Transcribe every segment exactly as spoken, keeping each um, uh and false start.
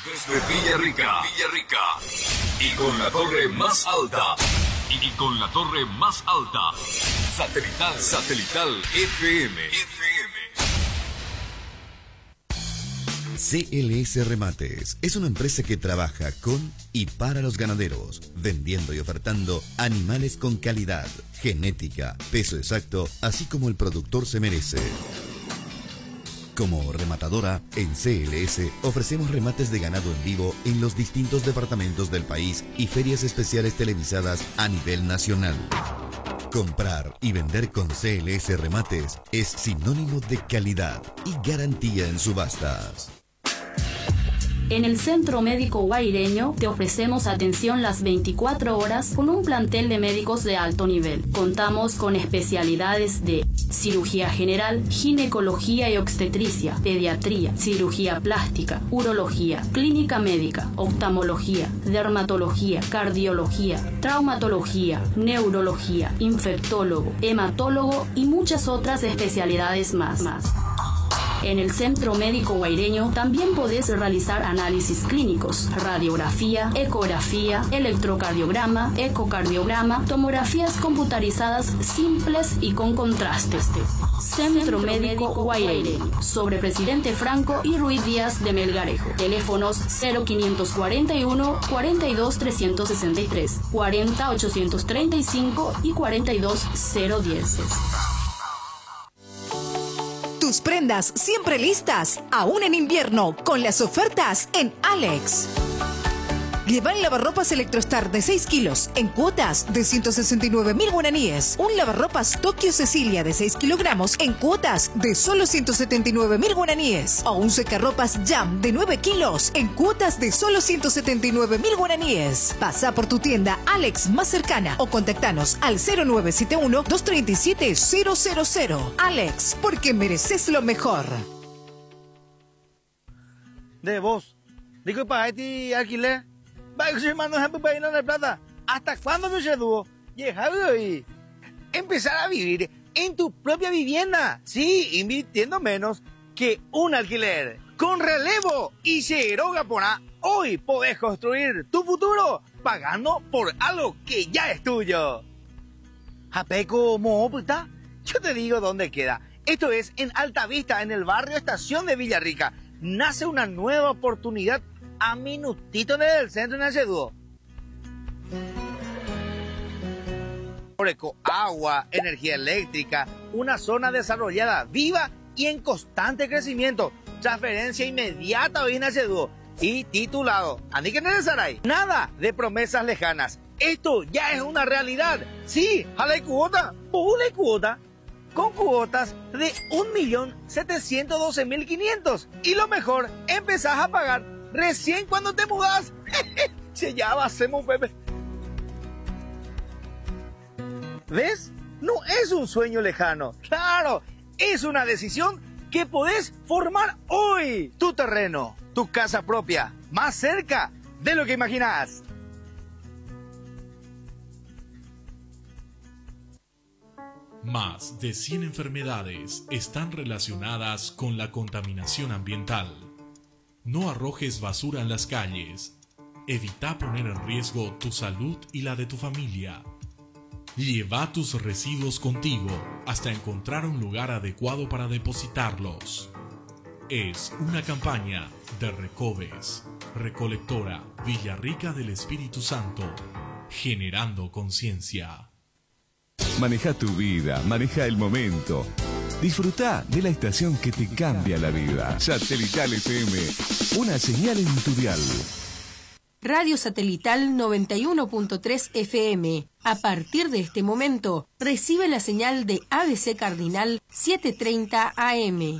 Desde Villarrica, Villarrica. Y con la torre más alta. Y con la torre más alta. Satelital, Satelital F M. F M. C L S Remates es una empresa que trabaja con y para los ganaderos, vendiendo y ofertando animales con calidad, genética, peso exacto, así como el productor se merece. Como rematadora, en C L S ofrecemos remates de ganado en vivo en los distintos departamentos del país y ferias especiales televisadas a nivel nacional. Comprar y vender con C L S Remates es sinónimo de calidad y garantía en subastas. En el Centro Médico Guaireño te ofrecemos atención las veinticuatro horas con un plantel de médicos de alto nivel. Contamos con especialidades de cirugía general, ginecología y obstetricia, pediatría, cirugía plástica, urología, clínica médica, oftalmología, dermatología, cardiología, traumatología, neurología, infectólogo, hematólogo y muchas otras especialidades más. más. En el Centro Médico Guaireño también podés realizar análisis clínicos, radiografía, ecografía, electrocardiograma, ecocardiograma, tomografías computarizadas simples y con contrastes. Centro Médico Guaireño, sobre Presidente Franco y Ruiz Díaz de Melgarejo. Teléfonos cero quinientos cuarenta y uno, cuarenta y dos, trescientos sesenta y tres, cuarenta, ochocientos treinta y cinco y cuarenta y dos, cero diez. Tus prendas siempre listas, aún en invierno, con las ofertas en Alex. Lleva el lavarropas Electrostar de seis kilos en cuotas de ciento sesenta y nueve mil guaraníes. Un lavarropas Tokio Cecilia de seis kilogramos en cuotas de solo ciento setenta y nueve mil guaraníes. O un secarropas Jam de nueve kilos en cuotas de solo ciento setenta y nueve mil guaraníes. Pasa por tu tienda Alex más cercana o contactanos al cero nueve siete uno, dos tres siete, cero cero cero. Alex, porque mereces lo mejor. De vos, digo para este alquiler. ¿Hasta cuándo no se dúo? Y empezar a vivir en tu propia vivienda. Sí, invirtiendo menos que un alquiler. Con Relevo y Seguroa Gaporá, hoy podés construir tu futuro pagando por algo que ya es tuyo. Japeco Moopta, yo te digo dónde queda. Esto es en Altavista, en el barrio Estación de Villarrica. Nace una nueva oportunidad a minutito del centro en el dúo. Agua, energía eléctrica, una zona desarrollada, viva y en constante crecimiento. Transferencia inmediata hoy en el dúo. Y titulado, ¿Andi que necesitáis? Nada de promesas lejanas. Esto ya es una realidad. Sí, jale cuota, pule cuota. Con cuotas de un millón setecientos doce mil quinientos. Y lo mejor, empezás a pagar recién cuando te mudas. Che, ya va a ser un bebé. ¿Ves? No es un sueño lejano. Claro, es una decisión que podés formar hoy. Tu terreno, tu casa propia, más cerca de lo que imaginás. Más de cien enfermedades están relacionadas con la contaminación ambiental. No arrojes basura en las calles. Evita poner en riesgo tu salud y la de tu familia. Lleva tus residuos contigo hasta encontrar un lugar adecuado para depositarlos. Es una campaña de Recoves, Recolectora Villarrica del Espíritu Santo, generando conciencia. Maneja tu vida, maneja el momento. Disfruta de la estación que te cambia la vida. Satelital F M, una señal en tu dial. Radio Satelital noventa y uno punto tres F M. A partir de este momento, recibe la señal de A B C Cardinal setecientos treinta A M.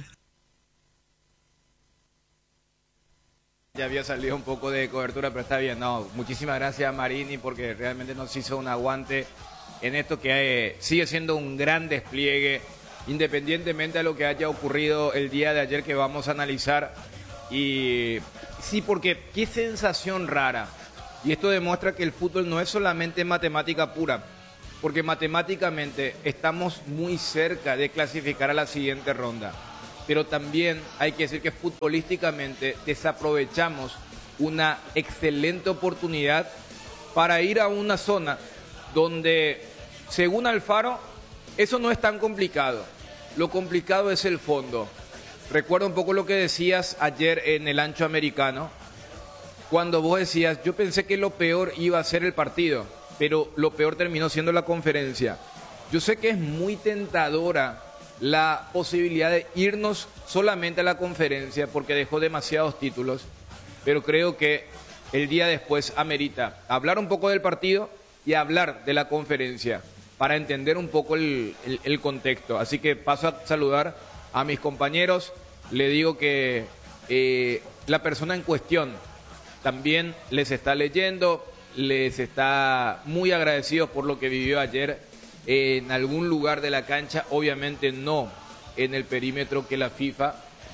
Ya había salido un poco de cobertura, pero está bien. No, muchísimas gracias, Marini, porque realmente nos hizo un aguante en esto que eh, sigue siendo un gran despliegue, independientemente de lo que haya ocurrido el día de ayer que vamos a analizar. Y sí, porque qué sensación rara. Y esto demuestra que el fútbol no es solamente matemática pura, porque matemáticamente estamos muy cerca de clasificar a la siguiente ronda. Pero también hay que decir que futbolísticamente desaprovechamos una excelente oportunidad para ir a una zona donde, según Alfaro, eso no es tan complicado. Lo complicado es el fondo. Recuerda un poco lo que decías ayer en el Ancho Americano, cuando vos decías, yo pensé que lo peor iba a ser el partido, pero lo peor terminó siendo la conferencia. Yo sé que es muy tentadora la posibilidad de irnos solamente a la conferencia porque dejó demasiados títulos, pero creo que el día después amerita hablar un poco del partido y hablar de la conferencia para entender un poco el, el, el contexto. Así que paso a saludar a mis compañeros. Le digo que eh, la persona en cuestión también les está leyendo, les está muy agradecido por lo que vivió ayer en algún lugar de la cancha, obviamente no en el perímetro que la FIFA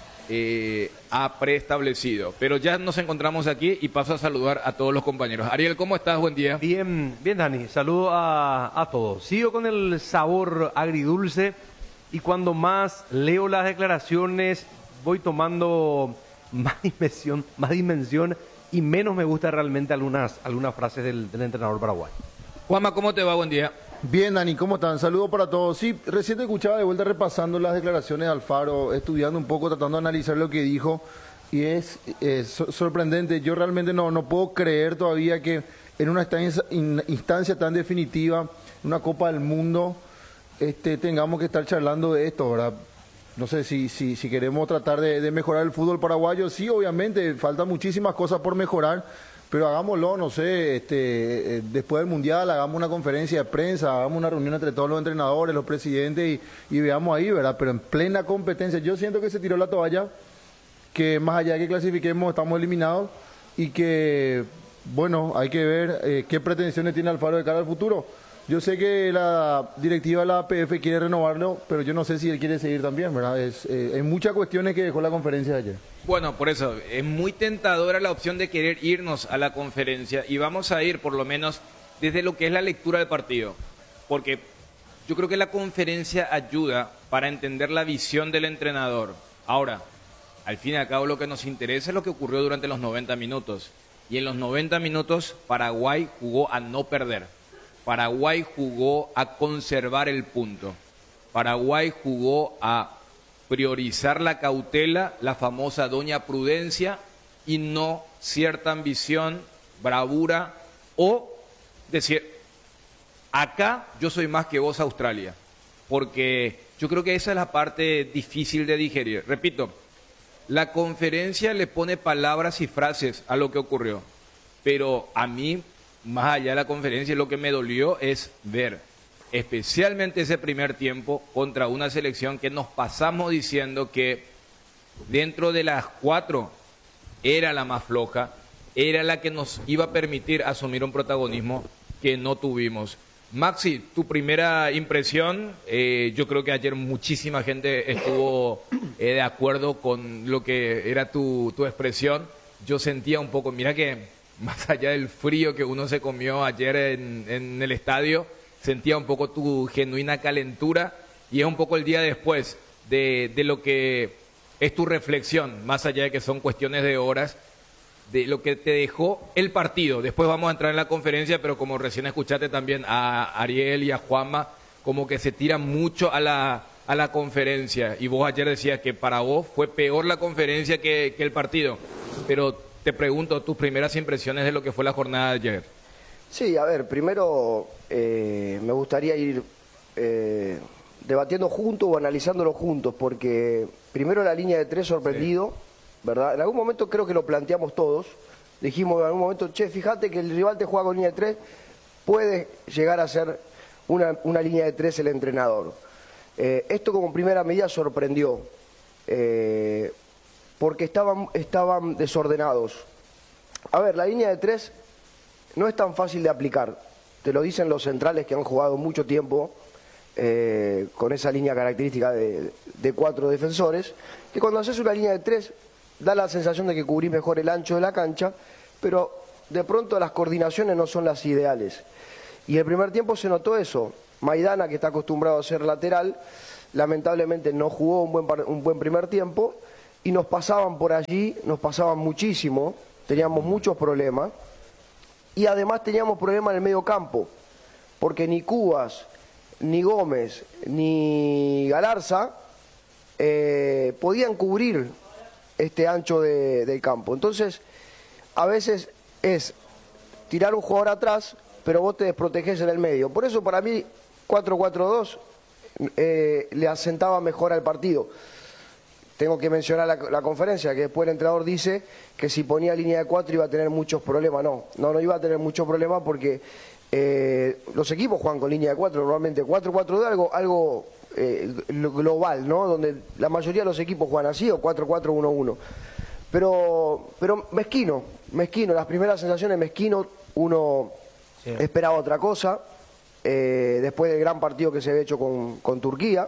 eh, ha preestablecido. Pero ya nos encontramos aquí y paso a saludar a todos los compañeros. Ariel, ¿cómo estás? Buen día. Bien, bien, Dani. Saludo a, a todos. Sigo con el sabor agridulce y cuando más leo las declaraciones voy tomando más dimensión, más dimensión y menos me gustan realmente algunas, algunas frases del, del entrenador paraguayo. Juanma, ¿cómo te va? Buen día. Bien, Dani, ¿cómo están? Saludos para todos. Sí, recién te escuchaba de vuelta repasando las declaraciones de Alfaro, estudiando un poco, tratando de analizar lo que dijo, y es, es sorprendente. Yo realmente no, no puedo creer todavía que en una instancia, instancia tan definitiva, una Copa del Mundo, este, tengamos que estar charlando de esto, ¿verdad? No sé si, si, si queremos tratar de, de mejorar el fútbol paraguayo. Sí, obviamente, faltan muchísimas cosas por mejorar, pero hagámoslo, no sé, este, eh, después del Mundial, hagamos una conferencia de prensa, hagamos una reunión entre todos los entrenadores, los presidentes y, y veamos ahí, ¿verdad? Pero en plena competencia, yo siento que se tiró la toalla, que más allá de que clasifiquemos, estamos eliminados y que, bueno, hay que ver eh, qué pretensiones tiene Alfaro de cara al futuro. Yo sé que la directiva de la A P F quiere renovarlo, pero yo no sé si él quiere seguir también, ¿verdad? Es, eh, hay muchas cuestiones que dejó la conferencia de ayer. Bueno, por eso, es muy tentadora la opción de querer irnos a la conferencia y vamos a ir por lo menos desde lo que es la lectura del partido, porque yo creo que la conferencia ayuda para entender la visión del entrenador. Ahora, al fin y al cabo lo que nos interesa es lo que ocurrió durante los noventa minutos, y en los noventa minutos Paraguay jugó a no perder. Paraguay jugó a conservar el punto. Paraguay jugó a priorizar la cautela, la famosa doña prudencia, y no cierta ambición, bravura o decir, acá yo soy más que vos, Australia. Porque yo creo que esa es la parte difícil de digerir. Repito, la conferencia le pone palabras y frases a lo que ocurrió, pero a mí, más allá de la conferencia, lo que me dolió es ver, especialmente ese primer tiempo, contra una selección que nos pasamos diciendo que dentro de las cuatro era la más floja, era la que nos iba a permitir asumir un protagonismo que no tuvimos. Maxi, tu primera impresión, eh, yo creo que ayer muchísima gente estuvo eh, de acuerdo con lo que era tu, tu expresión. Yo sentía un poco, mira que más allá del frío que uno se comió ayer en, en el estadio, sentía un poco tu genuina calentura y es un poco el día después de, de lo que es tu reflexión, más allá de que son cuestiones de horas, de lo que te dejó el partido. Después vamos a entrar en la conferencia, pero como recién escuchaste también a Ariel y a Juanma, como que se tiran mucho a la, a la conferencia. Y vos ayer decías que para vos fue peor la conferencia que, que el partido. Pero te pregunto tus primeras impresiones de lo que fue la jornada de ayer. Sí, a ver, primero eh, me gustaría ir eh, debatiendo juntos o analizándolo juntos, porque primero la línea de tres sorprendido, sí. ¿Verdad? En algún momento creo que lo planteamos todos, dijimos en algún momento, che, fíjate que el rival te juega con línea de tres, puede llegar a ser una, una línea de tres el entrenador. Eh, esto como primera medida sorprendió, eh, porque estaban, estaban desordenados. A ver, la línea de tres no es tan fácil de aplicar, te lo dicen los centrales que han jugado mucho tiempo eh, con esa línea característica de, de cuatro defensores, que cuando haces una línea de tres da la sensación de que cubrís mejor el ancho de la cancha, pero de pronto las coordinaciones no son las ideales. Y el primer tiempo se notó eso. Maidana, que está acostumbrado a ser lateral, lamentablemente no jugó un buen, un buen primer tiempo y nos pasaban por allí, nos pasaban muchísimo, teníamos muchos problemas y además teníamos problemas en el medio campo, porque ni Cubas, ni Gómez, ni Galarza eh, podían cubrir este ancho de, del campo. Entonces, a veces es tirar un jugador atrás, pero vos te desprotegés en el medio. Por eso para mí cuatro cuatro dos eh, le asentaba mejor al partido. Tengo que mencionar la, la conferencia, que después el entrenador dice que si ponía línea de cuatro iba a tener muchos problemas. No, no, no iba a tener muchos problemas porque eh, los equipos juegan con línea de cuatro, normalmente cuatro cuatro dos, algo, algo eh, global, ¿no? Donde la mayoría de los equipos juegan así, o cuatro cuatro uno uno. Pero, pero mezquino, mezquino, las primeras sensaciones mezquino, uno sí. esperaba otra cosa, eh, después del gran partido que se había hecho con, con Turquía.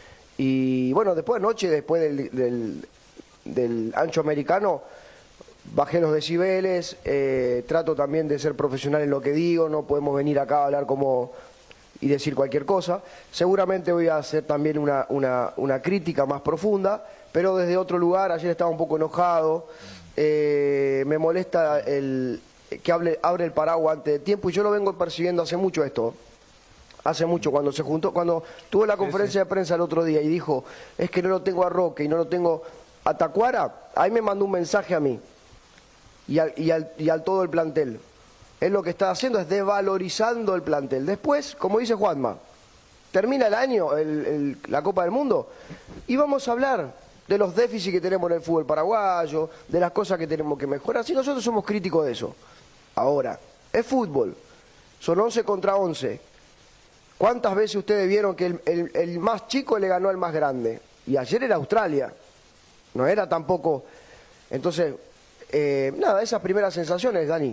Y bueno, después anoche, después del, del, del ancho americano, bajé los decibeles, eh, trato también de ser profesional en lo que digo, no podemos venir acá a hablar como y decir cualquier cosa. Seguramente voy a hacer también una, una, una crítica más profunda, pero desde otro lugar. Ayer estaba un poco enojado, eh, me molesta el que hable, abre el paraguas antes de tiempo, y yo lo vengo percibiendo hace mucho esto. Hace mucho, cuando se juntó, cuando tuvo la conferencia sí, sí. de prensa el otro día y dijo, es que no lo tengo a Roque y no lo tengo a Tacuara, ahí me mandó un mensaje a mí y al, y al, y al todo el plantel. Él lo que está haciendo es desvalorizando el plantel. Después, como dice Juanma, termina el año, el, el, la Copa del Mundo, y vamos a hablar de los déficits que tenemos en el fútbol paraguayo, de las cosas que tenemos que mejorar. Si nosotros somos críticos de eso. Ahora, es fútbol, son once contra once. ¿Cuántas veces ustedes vieron que el, el, el más chico le ganó al más grande? Y ayer era Australia, no era tampoco. Entonces, eh, nada, esas primeras sensaciones, Dani.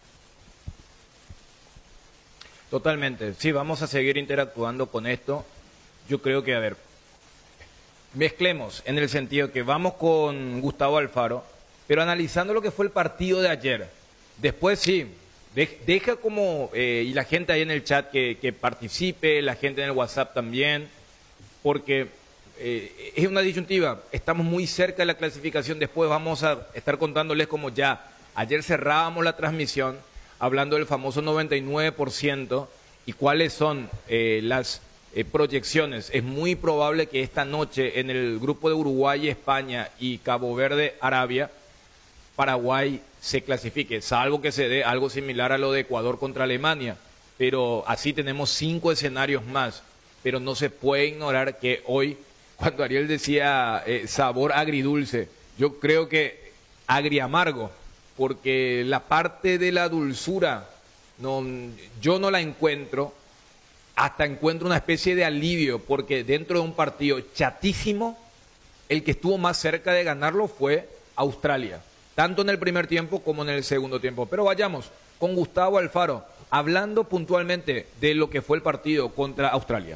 Totalmente, sí, vamos a seguir interactuando con esto. Yo creo que, a ver, mezclemos en el sentido que vamos con Gustavo Alfaro, pero analizando lo que fue el partido de ayer. Después sí. Deja como, eh, y la gente ahí en el chat que, que participe, la gente en el WhatsApp también, porque eh, es una disyuntiva, estamos muy cerca de la clasificación, después vamos a estar contándoles como ya, ayer cerrábamos la transmisión hablando del famoso noventa y nueve por ciento y cuáles son eh, las eh, proyecciones. Es muy probable que esta noche en el grupo de Uruguay, España y Cabo Verde, Arabia, Paraguay se clasifique, salvo que se dé algo similar a lo de Ecuador contra Alemania, pero así tenemos cinco escenarios más, pero no se puede ignorar que hoy, cuando Ariel decía eh, sabor agridulce, yo creo que agriamargo, porque la parte de la dulzura, no, yo no la encuentro, hasta encuentro una especie de alivio, porque dentro de un partido chatísimo, el que estuvo más cerca de ganarlo fue Australia. Tanto en el primer tiempo como en el segundo tiempo. Pero vayamos con Gustavo Alfaro, hablando puntualmente de lo que fue el partido contra Australia.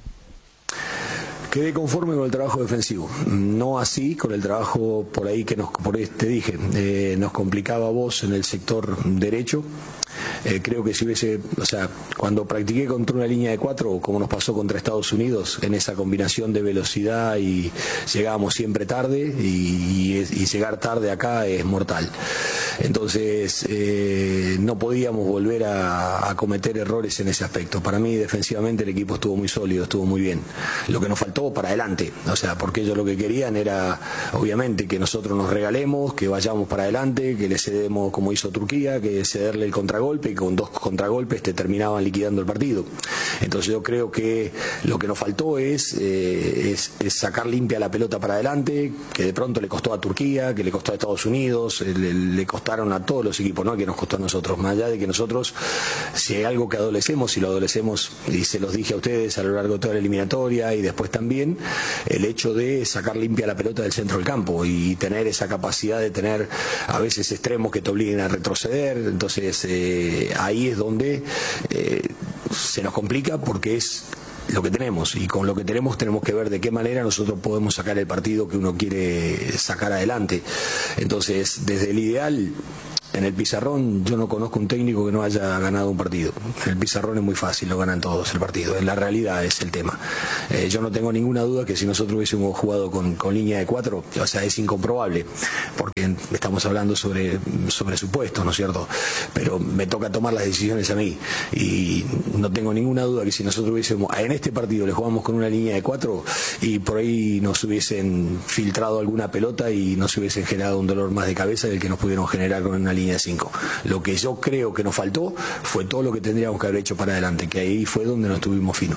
Quedé conforme con el trabajo defensivo, no así con el trabajo por ahí que nos, por ahí te dije, eh, nos complicaba a vos en el sector derecho. Eh, creo que si hubiese, o sea, cuando practiqué contra una línea de cuatro, como nos pasó contra Estados Unidos, en esa combinación de velocidad y llegábamos siempre tarde y, y, y llegar tarde acá es mortal. Entonces, eh, no podíamos volver a, a cometer errores en ese aspecto. Para mí, defensivamente, el equipo estuvo muy sólido, estuvo muy bien. Lo que nos faltó para adelante, o sea, porque ellos lo que querían era, obviamente, que nosotros nos regalemos, que vayamos para adelante, que le cedemos como hizo Turquía, que cederle el contragolpe, y con dos contragolpes te terminaban liquidando el partido. Entonces yo creo que lo que nos faltó es, eh, es, es sacar limpia la pelota para adelante, que de pronto le costó a Turquía, que le costó a Estados Unidos, le, le costaron a todos los equipos, no que nos costó a nosotros, más allá de que nosotros, si hay algo que adolecemos, y lo adolecemos, y se los dije a ustedes a lo largo de toda la eliminatoria y después también, el hecho de sacar limpia la pelota del centro del campo y tener esa capacidad de tener a veces extremos que te obliguen a retroceder. Entonces eh, ahí es donde eh, se nos complica, porque es lo que tenemos, y con lo que tenemos tenemos que ver de qué manera nosotros podemos sacar el partido que uno quiere sacar adelante. Entonces, desde el ideal, en el pizarrón yo no conozco un técnico que no haya ganado un partido. El pizarrón es muy fácil, lo ganan todos el partido. En la realidad es el tema. Eh, yo no tengo ninguna duda que si nosotros hubiésemos jugado con, con línea de cuatro, o sea, es incomprobable, porque estamos hablando sobre, sobre supuestos, ¿no es cierto? Pero me toca tomar las decisiones a mí. Y no tengo ninguna duda que si nosotros hubiésemos, en este partido le jugamos con una línea de cuatro y por ahí nos hubiesen filtrado alguna pelota y nos hubiesen generado un dolor más de cabeza del que nos pudieron generar con una línea de cinco. Lo que yo creo que nos faltó fue todo lo que tendríamos que haber hecho para adelante, que ahí fue donde nos tuvimos fino.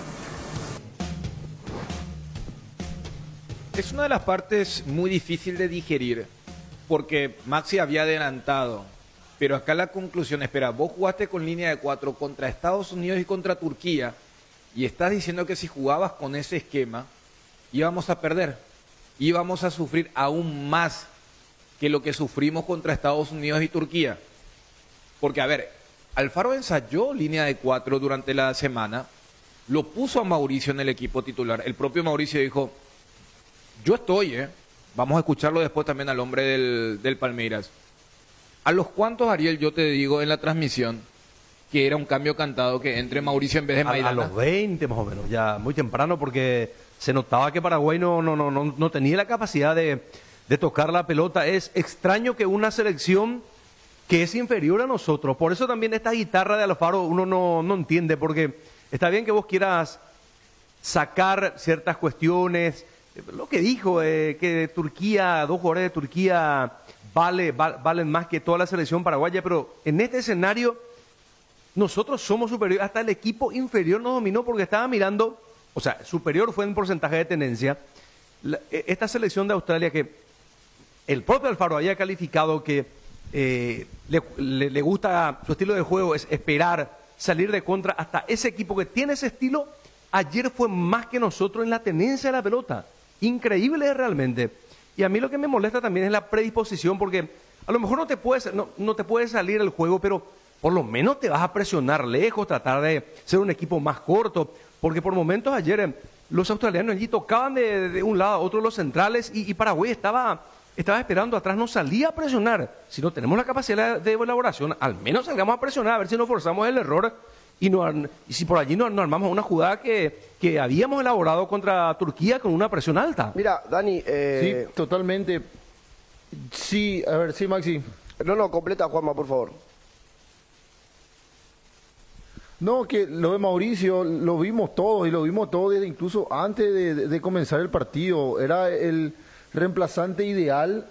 Es una de las partes muy difícil de digerir, porque Maxi había adelantado, pero acá la conclusión, espera, vos jugaste con línea de cuatro contra Estados Unidos y contra Turquía, y estás diciendo que si jugabas con ese esquema, íbamos a perder, íbamos a sufrir aún más que lo que sufrimos contra Estados Unidos y Turquía. Porque, a ver, Alfaro ensayó línea de cuatro durante la semana, lo puso a Mauricio en el equipo titular. El propio Mauricio dijo, yo estoy, ¿eh? Vamos a escucharlo después también al hombre del, del Palmeiras. ¿A los cuantos, Ariel, yo te digo en la transmisión que era un cambio cantado que entre Mauricio en vez de Maidana? A, a los veinte más o menos, ya muy temprano, porque se notaba que Paraguay no, no, no, no, no tenía la capacidad de, de tocar la pelota. Es extraño que una selección que es inferior a nosotros, por eso también esta guitarra de Alfaro uno no, no entiende, porque está bien que vos quieras sacar ciertas cuestiones, lo que dijo, eh, que Turquía, dos jugadores de Turquía vale, val, valen más que toda la selección paraguaya, pero en este escenario nosotros somos superiores, hasta el equipo inferior nos dominó porque estaba mirando, o sea, superior fue en porcentaje de tenencia, la, esta selección de Australia que el propio Alfaro había calificado que eh, le, le, le gusta, su estilo de juego es esperar, salir de contra, hasta ese equipo que tiene ese estilo, ayer fue más que nosotros en la tenencia de la pelota. Increíble realmente. Y a mí lo que me molesta también es la predisposición, porque a lo mejor no te puedes, no, no te puede salir el juego, pero por lo menos te vas a presionar lejos, tratar de ser un equipo más corto, porque por momentos ayer eh, los australianos allí tocaban de, de un lado a otro los centrales y, y Paraguay estaba, estaba esperando atrás, no salía a presionar. Si no tenemos la capacidad de elaboración, al menos salgamos a presionar, a ver si nos forzamos el error. Y, no, y si por allí nos no armamos una jugada que, que habíamos elaborado contra Turquía con una presión alta. Mira, Dani... Eh... Sí, totalmente. Sí, a ver, sí, Maxi. No, no, completa, Juanma, por favor. No, que lo de Mauricio lo vimos todos, y lo vimos todos desde incluso antes de, de, de comenzar el partido. Era el reemplazante ideal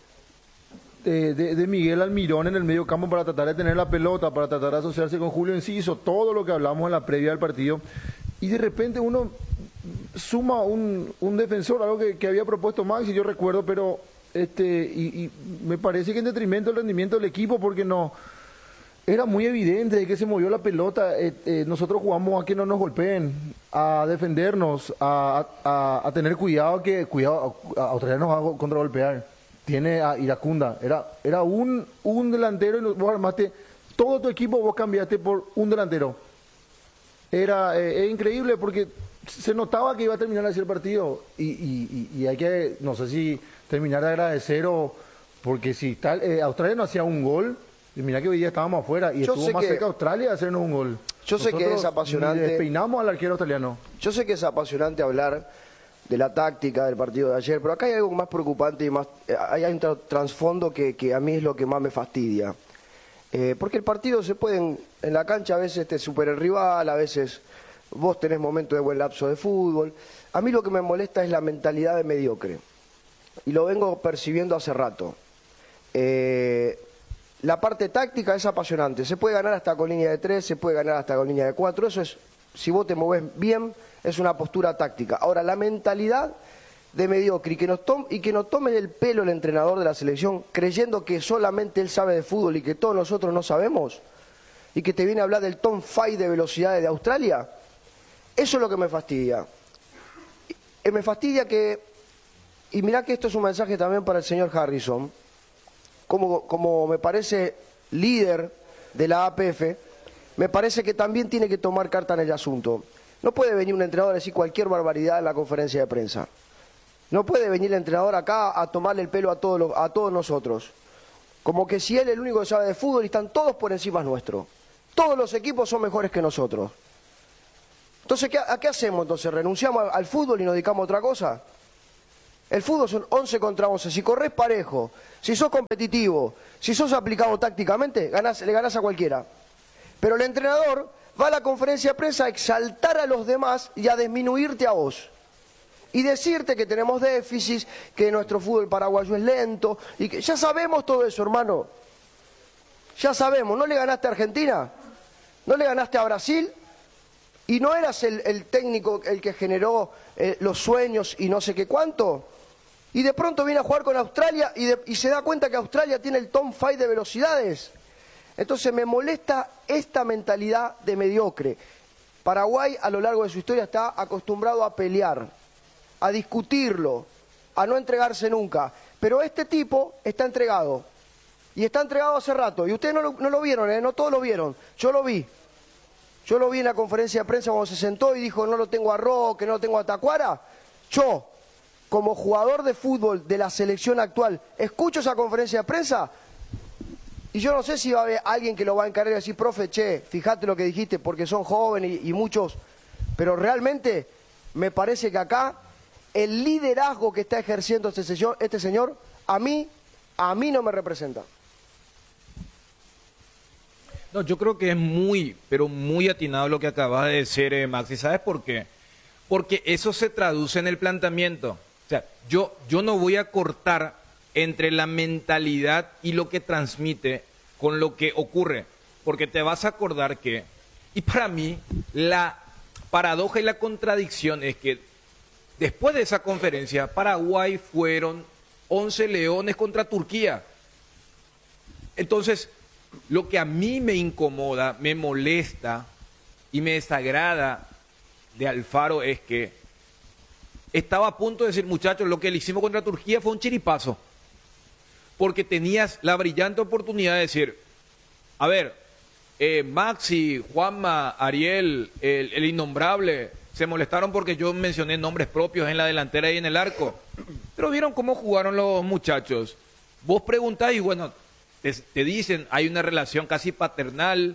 De, de, de Miguel Almirón en el medio campo para tratar de tener la pelota, para tratar de asociarse con Julio Enciso, todo lo que hablamos en la previa del partido, y de repente uno suma un, un defensor, algo que, que había propuesto Max, y yo recuerdo, pero este y, y me parece que en detrimento del rendimiento del equipo, porque no era muy evidente de que se movió la pelota. Eh, eh, nosotros jugamos a que no nos golpeen, a defendernos, a, a, a tener cuidado, que cuidado a, a traernos a contragolpear. Tiene a Iracunda, era, era un, un delantero y vos armaste todo tu equipo, vos cambiaste por un delantero. Era eh, increíble porque se notaba que iba a terminar así el partido y, y, y, y hay que, no sé si terminar de agradecer o, porque si tal, eh, Australia no hacía un gol, y mira que hoy día estábamos afuera y yo estuvo más que, cerca Australia de hacernos un gol. Yo sé Nosotros que es apasionante. despeinamos al arquero australiano. Yo sé que es apasionante hablar de la táctica del partido de ayer, pero acá hay algo más preocupante y más, hay un tra trasfondo que, que a mí es lo que más me fastidia. Eh, porque el partido se puede, en, en la cancha a veces te supera el rival, a veces vos tenés momentos de buen lapso de fútbol. A mí lo que me molesta es la mentalidad de mediocre. Y lo vengo percibiendo hace rato. Eh, la parte táctica es apasionante. Se puede ganar hasta con línea de tres, se puede ganar hasta con línea de cuatro. Eso es, si vos te movés bien, es una postura táctica. Ahora, la mentalidad de mediocre y que nos tome, y que nos tome el pelo el entrenador de la selección creyendo que solamente él sabe de fútbol y que todos nosotros no sabemos, y que te viene a hablar del Tom Fight de velocidades de Australia, eso es lo que me fastidia. Y me fastidia que, y mirá que esto es un mensaje también para el señor Harrison, como, como me parece líder de la A P F, me parece que también tiene que tomar carta en el asunto. No puede venir un entrenador a decir cualquier barbaridad en la conferencia de prensa. No puede venir el entrenador acá a tomarle el pelo a todos, los, a todos nosotros. Como que si él es el único que sabe de fútbol y están todos por encima nuestro. Todos los equipos son mejores que nosotros. Entonces, ¿qué, ¿a qué hacemos entonces? ¿Renunciamos al, al fútbol y nos dedicamos a otra cosa? El fútbol son once contra once. Si corres parejo, si sos competitivo, si sos aplicado tácticamente, ganás, le ganás a cualquiera. Pero el entrenador va a la conferencia de prensa a exaltar a los demás y a disminuirte a vos. Y decirte que tenemos déficits, que nuestro fútbol paraguayo es lento, y que ya sabemos todo eso, hermano. Ya sabemos, ¿no le ganaste a Argentina? ¿No le ganaste a Brasil? ¿Y no eras el, el técnico el que generó eh, los sueños y no sé qué cuánto? Y de pronto viene a jugar con Australia y, de, y se da cuenta que Australia tiene el top cinco de velocidades. Entonces me molesta esta mentalidad de mediocre. Paraguay a lo largo de su historia está acostumbrado a pelear, a discutirlo, a no entregarse nunca. Pero este tipo está entregado. Y está entregado hace rato. Y ustedes no lo, no lo vieron, ¿eh? No todos lo vieron. Yo lo vi. Yo lo vi en la conferencia de prensa cuando se sentó y dijo, no lo tengo a Roque, no lo tengo a Tacuara. Yo, como jugador de fútbol de la selección actual, escucho esa conferencia de prensa y yo no sé si va a haber alguien que lo va a encargar y decir, profe, che, fíjate lo que dijiste, porque son jóvenes y, y muchos. Pero realmente me parece que acá el liderazgo que está ejerciendo este señor, este señor a mí, a mí no me representa. No, yo creo que es muy, pero muy atinado lo que acabas de decir, eh, Maxi. ¿Sabes por qué? Porque eso se traduce en el planteamiento. O sea, yo, yo no voy a cortar entre la mentalidad y lo que transmite con lo que ocurre. Porque te vas a acordar que, y para mí, la paradoja y la contradicción es que después de esa conferencia, Paraguay fueron once leones contra Turquía. Entonces, lo que a mí me incomoda, me molesta y me desagrada de Alfaro es que estaba a punto de decir, muchachos, lo que le hicimos contra Turquía fue un chiripazo. Porque tenías la brillante oportunidad de decir, a ver, eh, Maxi, Juanma, Ariel, el, el innombrable, se molestaron porque yo mencioné nombres propios en la delantera y en el arco. Pero vieron cómo jugaron los muchachos. Vos preguntáis y bueno... Te, te dicen, hay una relación casi paternal,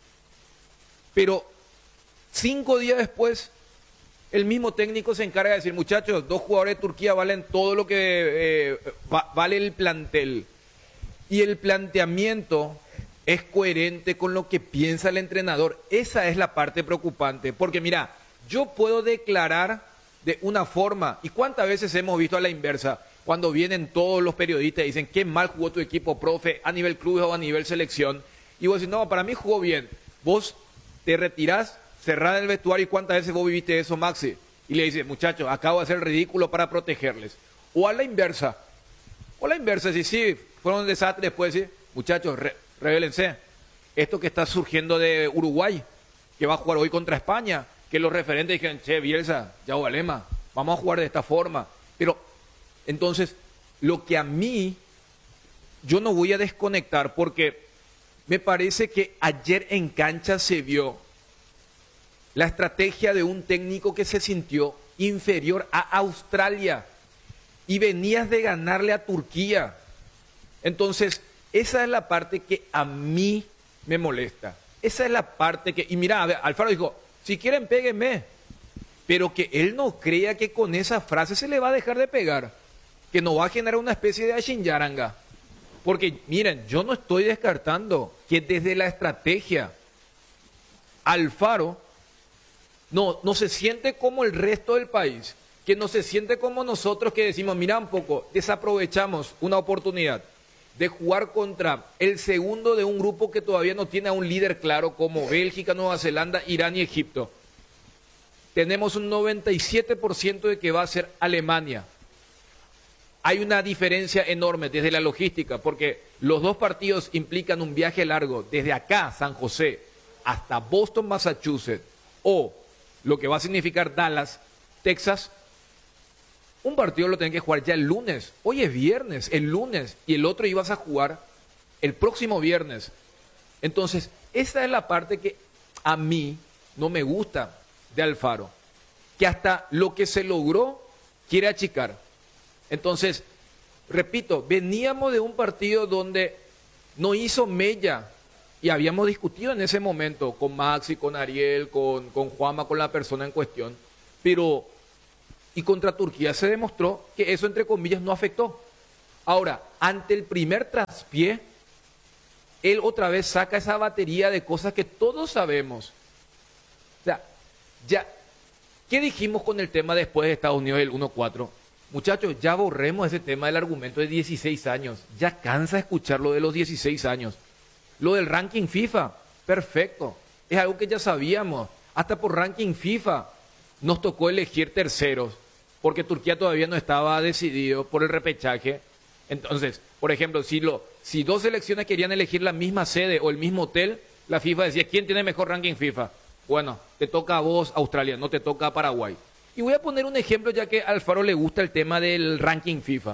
pero cinco días después, el mismo técnico se encarga de decir, muchachos, dos jugadores de Turquía valen todo lo que eh, va, vale el plantel. Y el planteamiento es coherente con lo que piensa el entrenador. Esa es la parte preocupante, porque mira, yo puedo declarar de una forma, y cuántas veces hemos visto a la inversa, cuando vienen todos los periodistas y dicen qué mal jugó tu equipo, profe, a nivel club o a nivel selección, y vos decís, no, para mí jugó bien. Vos te retirás, cerrás el vestuario, y cuántas veces vos viviste eso, Maxi, y le dices, muchachos, acabo de hacer el ridículo para protegerles. O a la inversa, o a la inversa, si sí, fueron un desastre, después decir, muchachos, re revélense, esto que está surgiendo de Uruguay, que va a jugar hoy contra España, que los referentes dijeron, che, Bielsa, ya Valema, vamos a jugar de esta forma, pero... Entonces, lo que a mí, yo no voy a desconectar porque me parece que ayer en cancha se vio la estrategia de un técnico que se sintió inferior a Australia y venías de ganarle a Turquía. Entonces, esa es la parte que a mí me molesta. Esa es la parte que, y mira, a ver, Alfaro dijo, si quieren péguenme, pero que él no crea que con esa frase se le va a dejar de pegar. Que no va a generar una especie de achinyaranga. Porque, miren, yo no estoy descartando que desde la estrategia Alfaro no, no se siente como el resto del país, que no se siente como nosotros que decimos, mira un poco, desaprovechamos una oportunidad de jugar contra el segundo de un grupo que todavía no tiene a un líder claro como Bélgica, Nueva Zelanda, Irán y Egipto. Tenemos un noventa y siete por ciento de que va a ser Alemania. Hay una diferencia enorme desde la logística, porque los dos partidos implican un viaje largo, desde acá, San José, hasta Boston, Massachusetts, o lo que va a significar Dallas, Texas. Un partido lo tienen que jugar ya el lunes. Hoy es viernes, el lunes, y el otro ibas a jugar el próximo viernes. Entonces, esa es la parte que a mí no me gusta de Alfaro, que hasta lo que se logró quiere achicar. Entonces, repito, veníamos de un partido donde no hizo mella. Y habíamos discutido en ese momento con Maxi, con Ariel, con, con Juanma, con la persona en cuestión. Pero, y contra Turquía se demostró que eso, entre comillas, no afectó. Ahora, ante el primer traspié, él otra vez saca esa batería de cosas que todos sabemos. O sea, ya, ¿qué dijimos con el tema después de Estados Unidos del uno cuatro? Muchachos, ya borremos ese tema del argumento de dieciséis años. Ya cansa escuchar lo de los dieciséis años. Lo del ranking FIFA, perfecto. Es algo que ya sabíamos. Hasta por ranking FIFA nos tocó elegir terceros, porque Turquía todavía no estaba decidido por el repechaje. Entonces, por ejemplo, si, lo, si dos selecciones querían elegir la misma sede o el mismo hotel, la FIFA decía, ¿quién tiene mejor ranking FIFA? Bueno, te toca a vos, Australia, no te toca a Paraguay. Y voy a poner un ejemplo, ya que a Alfaro le gusta el tema del ranking FIFA.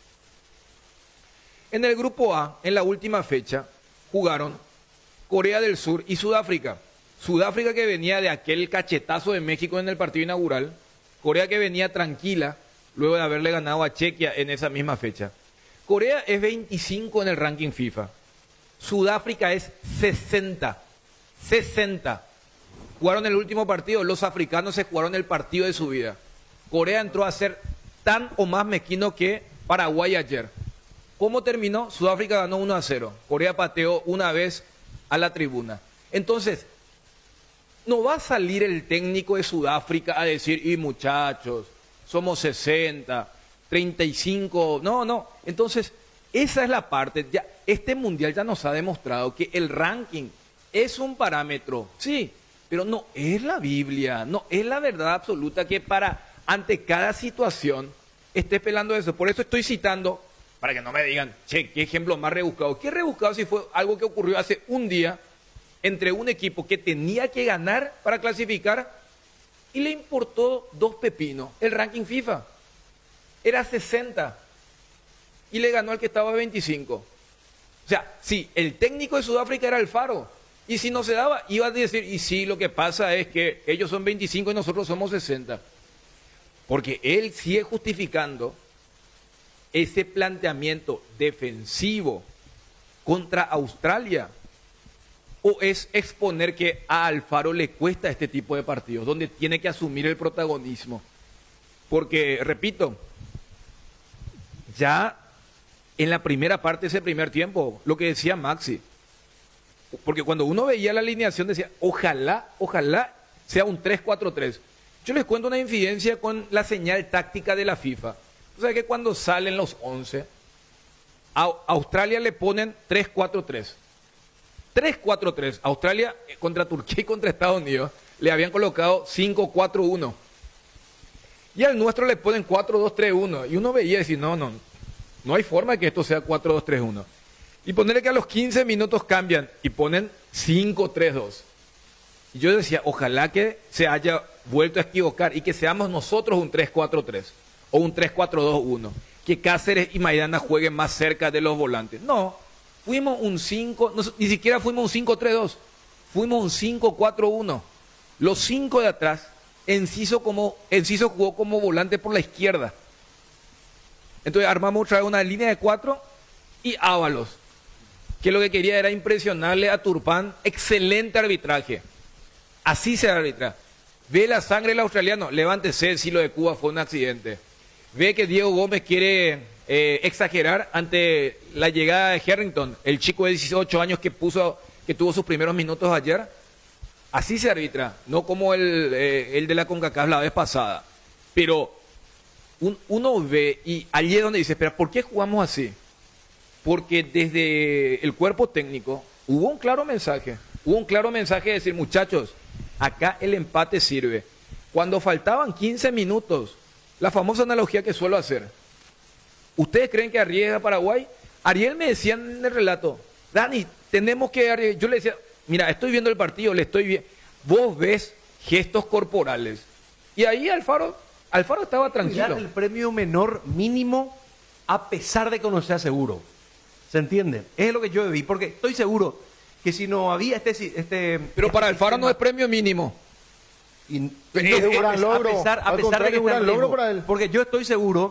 En el grupo A, en la última fecha, jugaron Corea del Sur y Sudáfrica. Sudáfrica, que venía de aquel cachetazo de México en el partido inaugural. Corea, que venía tranquila luego de haberle ganado a Chequia en esa misma fecha. Corea es veinticinco en el ranking FIFA. Sudáfrica es sesenta. sesenta. Jugaron el último partido. Los africanos se jugaron el partido de su vida. Corea entró a ser tan o más mezquino que Paraguay ayer. ¿Cómo terminó? Sudáfrica ganó uno a cero. Corea pateó una vez a la tribuna. Entonces, no va a salir el técnico de Sudáfrica a decir, y muchachos, somos sesenta, treinta y cinco. No, no. Entonces, esa es la parte. Ya, este mundial ya nos ha demostrado que el ranking es un parámetro, sí, pero no es la Biblia, no es la verdad absoluta que para, ante cada situación, esté pelando eso. Por eso estoy citando, para que no me digan, che, qué ejemplo más rebuscado. ¿Qué rebuscado si fue algo que ocurrió hace un día entre un equipo que tenía que ganar para clasificar y le importó dos pepinos? El ranking FIFA era sesenta y le ganó al que estaba veinticinco. O sea, sí, el técnico de Sudáfrica era Alfaro. Y si no se daba, iba a decir, y sí, lo que pasa es que ellos son veinticinco y nosotros somos sesenta. Porque él sigue justificando ese planteamiento defensivo contra Australia, o es exponer que a Alfaro le cuesta este tipo de partidos, donde tiene que asumir el protagonismo. Porque, repito, ya en la primera parte de ese primer tiempo, lo que decía Maxi, porque cuando uno veía la alineación decía, ojalá, ojalá sea un tres cuatro tres. Yo les cuento una infidencia con la señal táctica de la FIFA. O sea que cuando salen los once, a Australia le ponen tres cuatro tres. tres cuatro tres. Australia contra Turquía y contra Estados Unidos le habían colocado cinco cuatro uno. Y al nuestro le ponen cuatro dos tres uno. Y uno veía y decía, no, no, no hay forma de que esto sea cuatro dos tres uno. Y ponerle que a los quince minutos cambian y ponen cinco tres dos. Y yo decía, ojalá que se haya vuelto a equivocar y que seamos nosotros un tres cuatro tres o un tres cuatro dos uno. Que Cáceres y Maidana jueguen más cerca de los volantes. No, fuimos un cinco, no, ni siquiera fuimos un cinco tres dos, fuimos un cinco cuatro uno. Los cinco de atrás, Enciso, como, Enciso jugó como volante por la izquierda. Entonces armamos otra vez una línea de cuatro y Ábalos, que lo que quería era impresionarle a Turpán. Excelente arbitraje. Así se arbitra. Ve la sangre del australiano, levántese si lo de Cuba fue un accidente. Ve que Diego Gómez quiere eh, exagerar ante la llegada de Harrington, el chico de dieciocho años que puso, que tuvo sus primeros minutos ayer. Así se arbitra, no como el, eh, el de la CONCACAF la vez pasada. Pero un, uno ve, y allí es donde dice, pero ¿por qué jugamos así? Porque desde el cuerpo técnico hubo un claro mensaje, hubo un claro mensaje de decir, muchachos, acá el empate sirve. Cuando faltaban quince minutos, la famosa analogía que suelo hacer, ¿ustedes creen que arriesga Paraguay? Ariel me decía en el relato, Dani, tenemos que arriesgar. Yo le decía, mira, estoy viendo el partido, le estoy viendo. Vos ves gestos corporales. Y ahí Alfaro, Alfaro estaba tranquilo. Dar el premio menor mínimo a pesar de que no sea seguro. ¿Se entiende? Es lo que yo vi, porque estoy seguro que si no había este... este Pero este para Alfaro sistema, no es premio mínimo. Y, es un gran logro. A pesar, a Al pesar de que es un gran está logro riesgo, para él. porque yo estoy seguro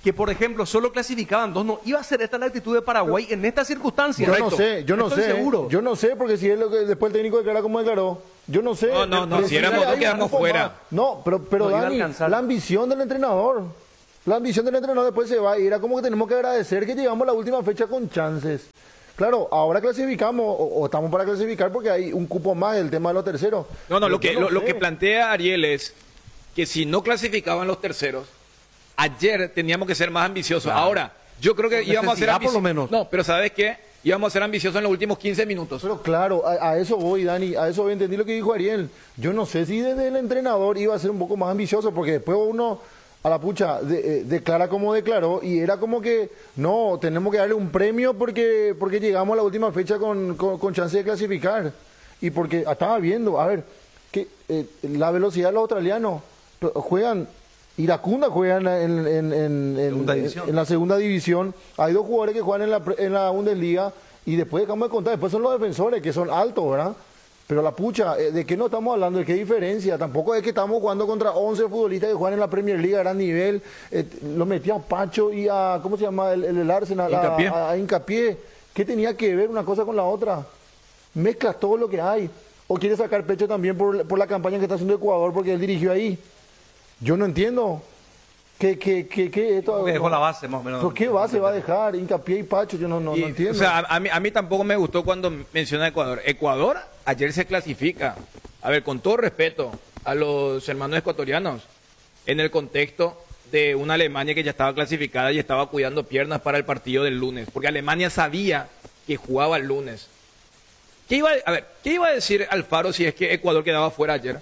que, por ejemplo, solo clasificaban dos, no iba a ser esta la actitud de Paraguay en estas circunstancias. Yo no sé, yo no Estoy sé. seguro. Yo no sé, porque si es lo que después el técnico declara como declaró. Yo no sé. No, no, no, Pero si éramos dos hay quedamos un fuera. más. No, pero, pero No iba a Dani, alcanzar. la ambición del entrenador. La ambición del entrenador después se va. Y era como que tenemos que agradecer que llegamos a la última fecha con chances. Claro, ahora clasificamos, o, o estamos para clasificar porque hay un cupo más del tema de los terceros. No, no, lo Yo que, lo, lo sé. que plantea Ariel es que si no clasificaban los terceros, ayer teníamos que ser más ambiciosos. Claro. Ahora, yo creo que Por íbamos a ser necesidad, por lo ambiciosos. menos. No, pero ¿sabes qué? Íbamos a ser ambiciosos en los últimos quince minutos. Pero claro, a, a eso voy, Dani, a eso voy, entendí lo que dijo Ariel. Yo no sé si desde el entrenador iba a ser un poco más ambicioso, porque después uno a la pucha de- eh, declara como declaró, y era como que, no, tenemos que darle un premio porque porque llegamos a la última fecha con, con, con chance de clasificar. Y porque estaba viendo, a ver, que eh, la velocidad de los australianos pero juegan... Iracunda juega en, la- en, en, en- en- Segunda división. en la segunda división. Hay dos jugadores que juegan en la, pre- en la Bundesliga y después dejamos de contar, después son los defensores que son altos, ¿verdad? Pero la pucha, eh, ¿de qué no estamos hablando? ¿De qué diferencia? Tampoco es que estamos jugando contra once futbolistas que juegan en la Premier League a gran nivel. Eh, lo metía a Pacho y a, ¿cómo se llama? El, el, el Arsenal, a- Hincapié. A, a Hincapié. ¿Qué tenía que ver una cosa con la otra? Mezclas todo lo que hay. ¿O quiere sacar pecho también por, por la campaña que está haciendo Ecuador porque él dirigió ahí? Yo no entiendo. ¿Qué, qué, qué, qué esto? Que dejó la base, más o menos. ¿Pero qué base va a dejar? Hincapié y Pacho, yo no, no, Y, no entiendo. o sea, a, a mí, a mí tampoco me gustó cuando menciona Ecuador. Ecuador ayer se clasifica. A ver, con todo respeto a los hermanos ecuatorianos, en el contexto de una Alemania que ya estaba clasificada y estaba cuidando piernas para el partido del lunes, porque Alemania sabía que jugaba el lunes. ¿Qué iba, a ver, ¿qué iba a decir Alfaro si es que Ecuador quedaba fuera ayer?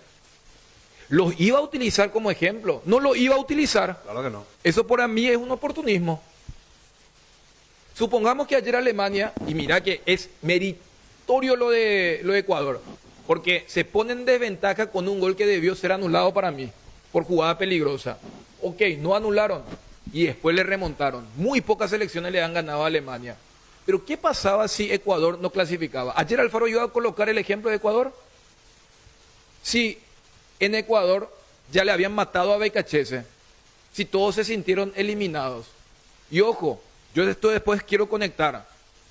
¿Los iba a utilizar como ejemplo? No lo iba a utilizar. Claro que no. Eso para mí es un oportunismo. Supongamos que ayer Alemania, y mira que es meritorio lo de, lo de Ecuador, porque se pone en desventaja con un gol que debió ser anulado para mí, por jugada peligrosa. Ok, no anularon, y después le remontaron. Muy pocas selecciones le han ganado a Alemania. Pero ¿qué pasaba si Ecuador no clasificaba? Ayer Alfaro iba a colocar el ejemplo de Ecuador. Si en Ecuador ya le habían matado a Becachese, si todos se sintieron eliminados. Y ojo, yo esto después quiero conectar.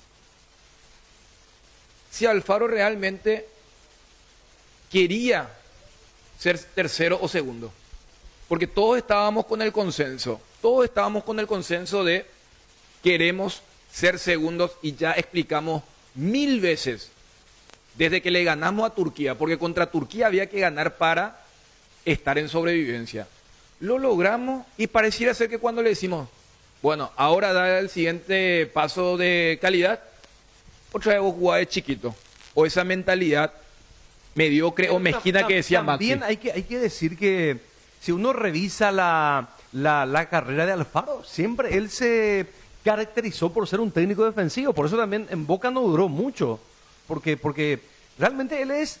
Si Alfaro realmente quería ser tercero o segundo, porque todos estábamos con el consenso, todos estábamos con el consenso de queremos ser segundos, y ya explicamos mil veces desde que le ganamos a Turquía, porque contra Turquía había que ganar para estar en sobrevivencia. Lo logramos y pareciera ser que cuando le decimos, bueno, ahora da el siguiente paso de calidad, otra vez vos jugás de chiquito, o esa mentalidad mediocre o mezquina que decía Maxi. También hay que, hay que decir que si uno revisa la, la, la carrera de Alfaro, siempre él se caracterizó por ser un técnico defensivo, por eso también en Boca no duró mucho, porque, porque realmente él es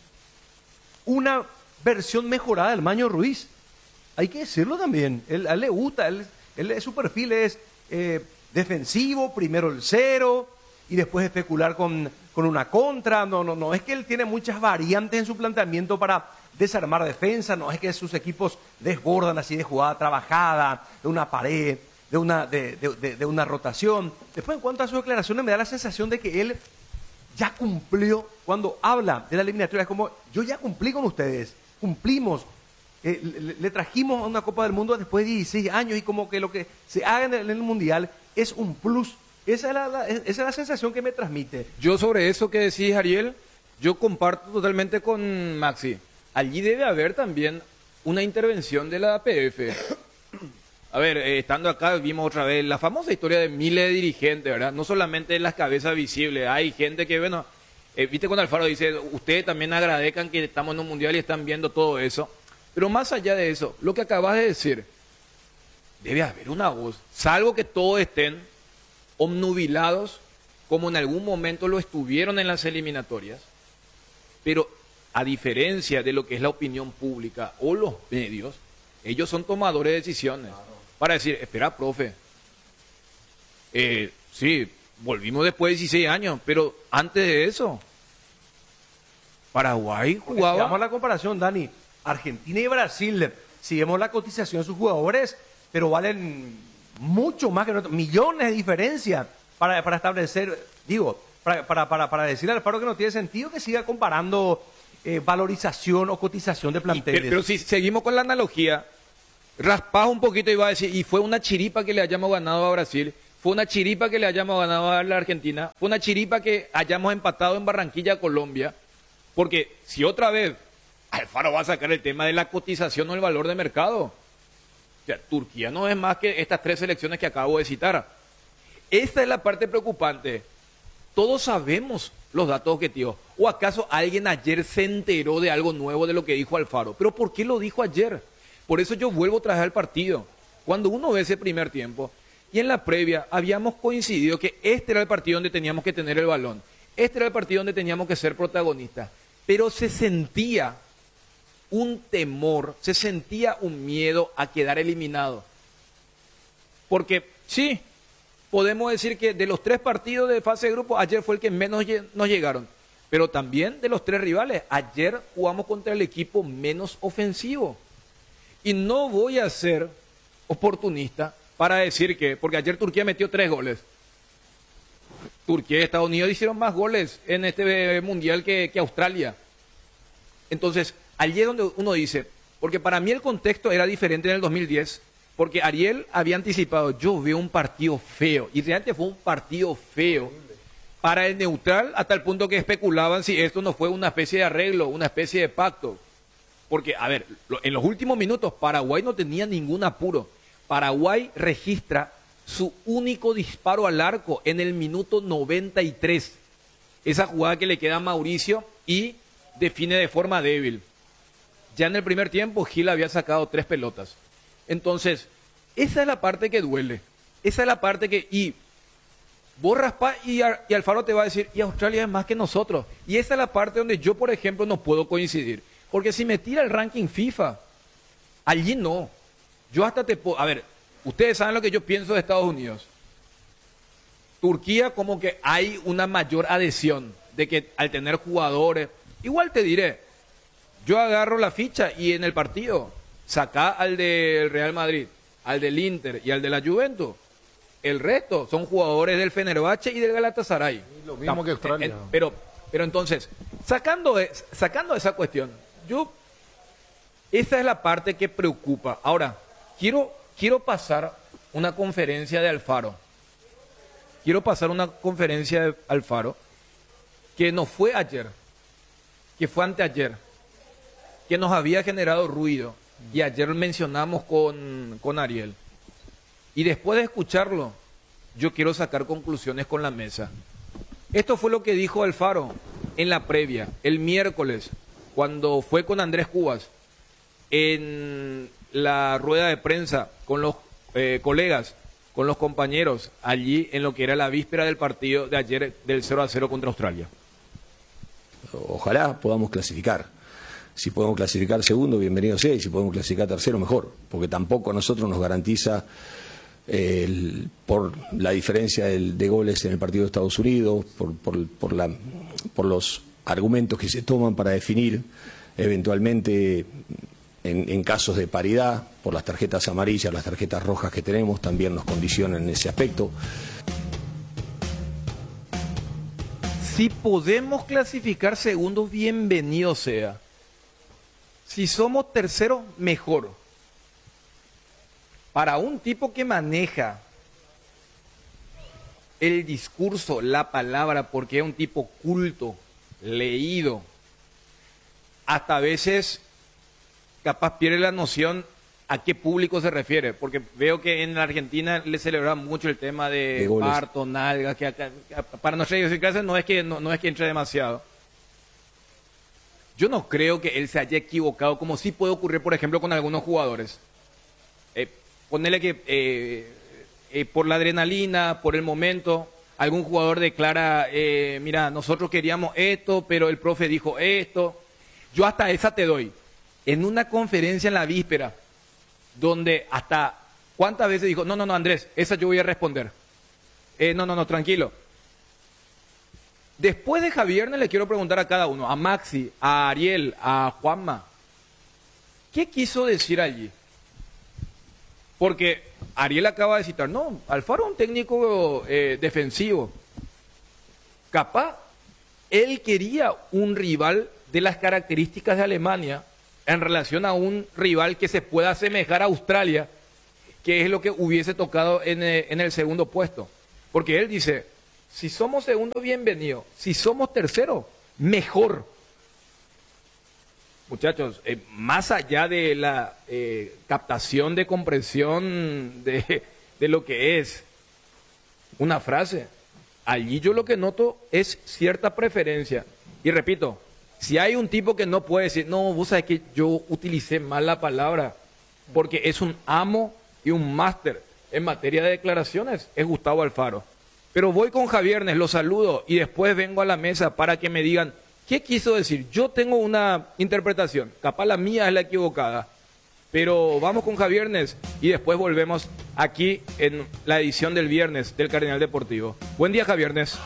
una versión mejorada del Maño Ruiz. Hay que decirlo también. Él, a él le gusta, él, él, su perfil es eh, defensivo, primero el cero y después especular con, con una contra. No, no, no. Es que él tiene muchas variantes en su planteamiento para desarmar defensa. No es que sus equipos desbordan así de jugada trabajada, de una pared, de una, de, de, de, de una rotación. Después, en cuanto a sus declaraciones, me da la sensación de que él ya cumplió. Cuando habla de la eliminatoria, es como, yo ya cumplí con ustedes, cumplimos. Eh, le, le trajimos a una Copa del Mundo después de dieciséis años y como que lo que se haga en el, en el Mundial es un plus. Esa es la, la, esa es la sensación que me transmite. Yo sobre eso que decís, Ariel, yo comparto totalmente con Maxi. Allí debe haber también una intervención de la A P F. A ver, eh, estando acá vimos otra vez la famosa historia de miles de dirigentes, ¿verdad? No solamente en las cabezas visibles, hay gente que, bueno, eh, viste cuando Alfaro dice, ustedes también agradezcan que estamos en un mundial y están viendo todo eso. Pero más allá de eso, lo que acabas de decir, debe haber una voz, salvo que todos estén obnubilados, como en algún momento lo estuvieron en las eliminatorias, pero a diferencia de lo que es la opinión pública o los medios, ellos son tomadores de decisiones. Claro. Para decir, espera, profe, eh, sí, volvimos después de dieciséis años, pero antes de eso, Paraguay jugaba... Si damos la comparación, Dani, Argentina y Brasil, si vemos la cotización de sus jugadores, pero valen mucho más que nosotros, millones de diferencias para, para establecer, digo, para, para, para, para decirle al Alfaro que no tiene sentido que siga comparando eh, valorización o cotización de planteles. Y, pero, pero si seguimos con la analogía, raspás un poquito y va a decir, y fue una chiripa que le hayamos ganado a Brasil, fue una chiripa que le hayamos ganado a la Argentina, fue una chiripa que hayamos empatado en Barranquilla a Colombia, porque si otra vez Alfaro va a sacar el tema de la cotización o el valor de mercado, o sea, Turquía no es más que estas tres selecciones que acabo de citar. Esta es la parte preocupante. Todos sabemos los datos objetivos. ¿O acaso alguien ayer se enteró de algo nuevo de lo que dijo Alfaro? ¿Pero por qué lo dijo ayer? Por eso yo vuelvo otra vez al partido. Cuando uno ve ese primer tiempo, y en la previa habíamos coincidido que este era el partido donde teníamos que tener el balón. Este era el partido donde teníamos que ser protagonistas. Pero se sentía un temor, se sentía un miedo a quedar eliminado. Porque sí, podemos decir que de los tres partidos de fase de grupo, ayer fue el que menos nos llegaron. Pero también de los tres rivales, ayer jugamos contra el equipo menos ofensivo. Y no voy a ser oportunista para decir que, porque ayer Turquía metió tres goles. Turquía y Estados Unidos hicieron más goles en este mundial que, que Australia. Entonces, allí es donde uno dice, porque para mí el contexto era diferente en el dos mil diez, porque Ariel había anticipado, yo veo un partido feo, y realmente fue un partido feo para el neutral, hasta el punto que especulaban si esto no fue una especie de arreglo, una especie de pacto. Porque, a ver, en los últimos minutos Paraguay no tenía ningún apuro. Paraguay registra su único disparo al arco en el minuto noventa y tres. Esa jugada que le queda a Mauricio y define de forma débil. Ya en el primer tiempo Gil había sacado tres pelotas. Entonces, esa es la parte que duele. Esa es la parte que... Y vos raspás y, y Alfaro te va a decir, y Australia es más que nosotros. Y esa es la parte donde yo, por ejemplo, no puedo coincidir. Porque si me tira el ranking FIFA, allí no. Yo hasta te puedo... A ver, ustedes saben lo que yo pienso de Estados Unidos. Turquía como que hay una mayor adhesión de que al tener jugadores... Igual te diré, yo agarro la ficha y en el partido saca al del Real Madrid, al del Inter y al de la Juventus. El resto son jugadores del Fenerbahce y del Galatasaray. Lo mismo que Australia. Pero, pero entonces, sacando, sacando esa cuestión, yo... Esa es la parte que preocupa. Ahora, quiero, quiero pasar una conferencia de Alfaro. Quiero pasar una conferencia de Alfaro que no fue ayer, que fue anteayer, que nos había generado ruido. Y ayer mencionamos con, con Ariel. Y después de escucharlo, yo quiero sacar conclusiones con la mesa. Esto fue lo que dijo Alfaro en la previa, el miércoles, cuando fue con Andrés Cubas, en la rueda de prensa con los eh, colegas, con los compañeros, allí en lo que era la víspera del partido de ayer del cero a cero contra Australia. Ojalá podamos clasificar. Si podemos clasificar segundo, bienvenido sea, y si podemos clasificar tercero, mejor, porque tampoco a nosotros nos garantiza, eh, el, por la diferencia del, de goles en el partido de Estados Unidos, por, por, por, la, por los argumentos que se toman para definir eventualmente en, en casos de paridad, por las tarjetas amarillas, las tarjetas rojas que tenemos, también nos condicionan en ese aspecto. Si podemos clasificar segundos, bienvenido sea. Si somos terceros, mejor. Para un tipo que maneja el discurso, la palabra, porque es un tipo culto, leído, hasta a veces capaz pierde la noción a qué público se refiere, porque veo que en la Argentina le celebran mucho el tema de, de parto, nalgas, que acá, para nuestra idiosincrasia no es que no, no es que entre demasiado. Yo no creo que él se haya equivocado, como sí puede ocurrir, por ejemplo, con algunos jugadores. Eh, ponele que eh, eh, por la adrenalina, por el momento, algún jugador declara, eh, mira, nosotros queríamos esto, pero el profe dijo esto. Yo hasta esa te doy. En una conferencia en la víspera, donde hasta, ¿cuántas veces dijo? No, no, no, Andrés, esa yo voy a responder. Eh, no, no, no, tranquilo. Después de Javier, le quiero preguntar a cada uno, a Maxi, a Ariel, a Juanma, ¿qué quiso decir allí? Porque Ariel acaba de citar, no, Alfaro es un técnico eh, defensivo. Capaz, él quería un rival de las características de Alemania en relación a un rival que se pueda asemejar a Australia, que es lo que hubiese tocado en el, en el segundo puesto. Porque él dice, si somos segundo, bienvenido. Si somos tercero, mejor. Muchachos, eh, más allá de la eh, captación de comprensión de, de lo que es una frase, allí yo lo que noto es cierta preferencia. Y repito, si hay un tipo que no puede decir, no, vos sabés que yo utilicé mal la palabra, porque es un amo y un máster en materia de declaraciones, es Gustavo Alfaro. Pero voy con Javiernes, lo saludo y después vengo a la mesa para que me digan, ¿qué quiso decir? Yo tengo una interpretación, capaz la mía es la equivocada, pero vamos con Javiernes y después volvemos aquí en la edición del viernes del Cardenal Deportivo. Buen día, Javiernes.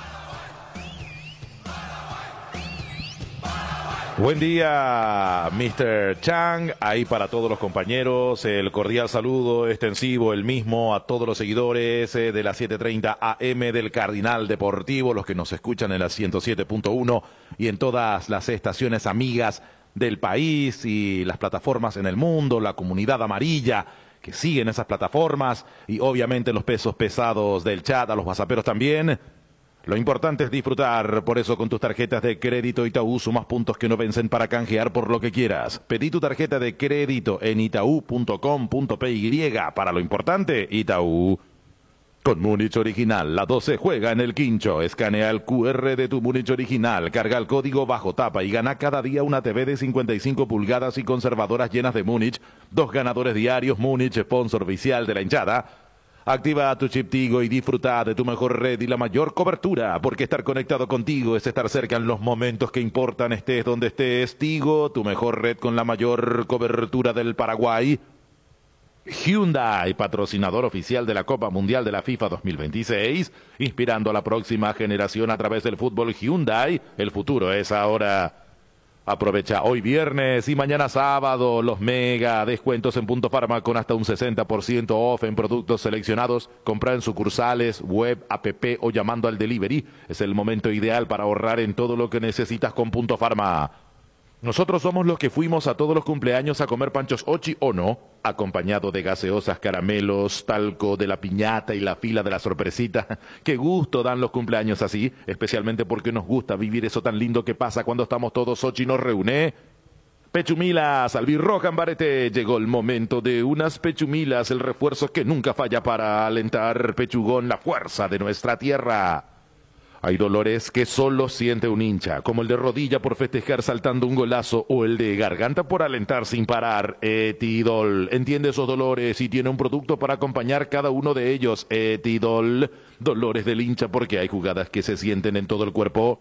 Buen día, mister Chang, ahí para todos los compañeros, el cordial saludo extensivo, el mismo a todos los seguidores eh, de la siete treinta A M del Cardinal Deportivo, los que nos escuchan en la ciento siete punto uno y en todas las estaciones amigas del país y las plataformas en el mundo, la comunidad amarilla que siguen esas plataformas y obviamente los pesos pesados del chat, a los whatsapperos también. Lo importante es disfrutar, por eso con tus tarjetas de crédito Itaú sumas puntos que no vencen para canjear por lo que quieras. Pedí tu tarjeta de crédito en itaú punto com punto pe y. Para lo importante, Itaú. Con Múnich Original, la doce juega en el quincho. Escanea el cu erre de tu Múnich Original, carga el código bajo tapa y gana cada día una te ve de cincuenta y cinco pulgadas y conservadoras llenas de Múnich. Dos ganadores diarios, Múnich, sponsor oficial de la hinchada. Activa tu chip Tigo y disfruta de tu mejor red y la mayor cobertura, porque estar conectado contigo es estar cerca en los momentos que importan, estés donde estés. Tigo, tu mejor red con la mayor cobertura del Paraguay. Hyundai, patrocinador oficial de la Copa Mundial de la FIFA dos mil veintiséis, inspirando a la próxima generación a través del fútbol. Hyundai, el futuro es ahora. Aprovecha hoy viernes y mañana sábado los mega descuentos en Punto Farma con hasta un sesenta por ciento off en productos seleccionados. Compra en sucursales, web, app o llamando al delivery. Es el momento ideal para ahorrar en todo lo que necesitas con Punto Farma. Nosotros somos los que fuimos a todos los cumpleaños a comer panchos ochi o no, acompañado de gaseosas, caramelos, talco, de la piñata y la fila de la sorpresita. Qué gusto dan los cumpleaños así, especialmente porque nos gusta vivir eso tan lindo que pasa cuando estamos todos ochi nos reúne. Pechumilas, albirroja en Barete, llegó el momento de unas pechumilas, el refuerzo que nunca falla para alentar. Pechugón, la fuerza de nuestra tierra. Hay dolores que solo siente un hincha, como el de rodilla por festejar saltando un golazo o el de garganta por alentar sin parar. Etidol entiende esos dolores y tiene un producto para acompañar cada uno de ellos. Etidol, dolores del hincha porque hay jugadas que se sienten en todo el cuerpo.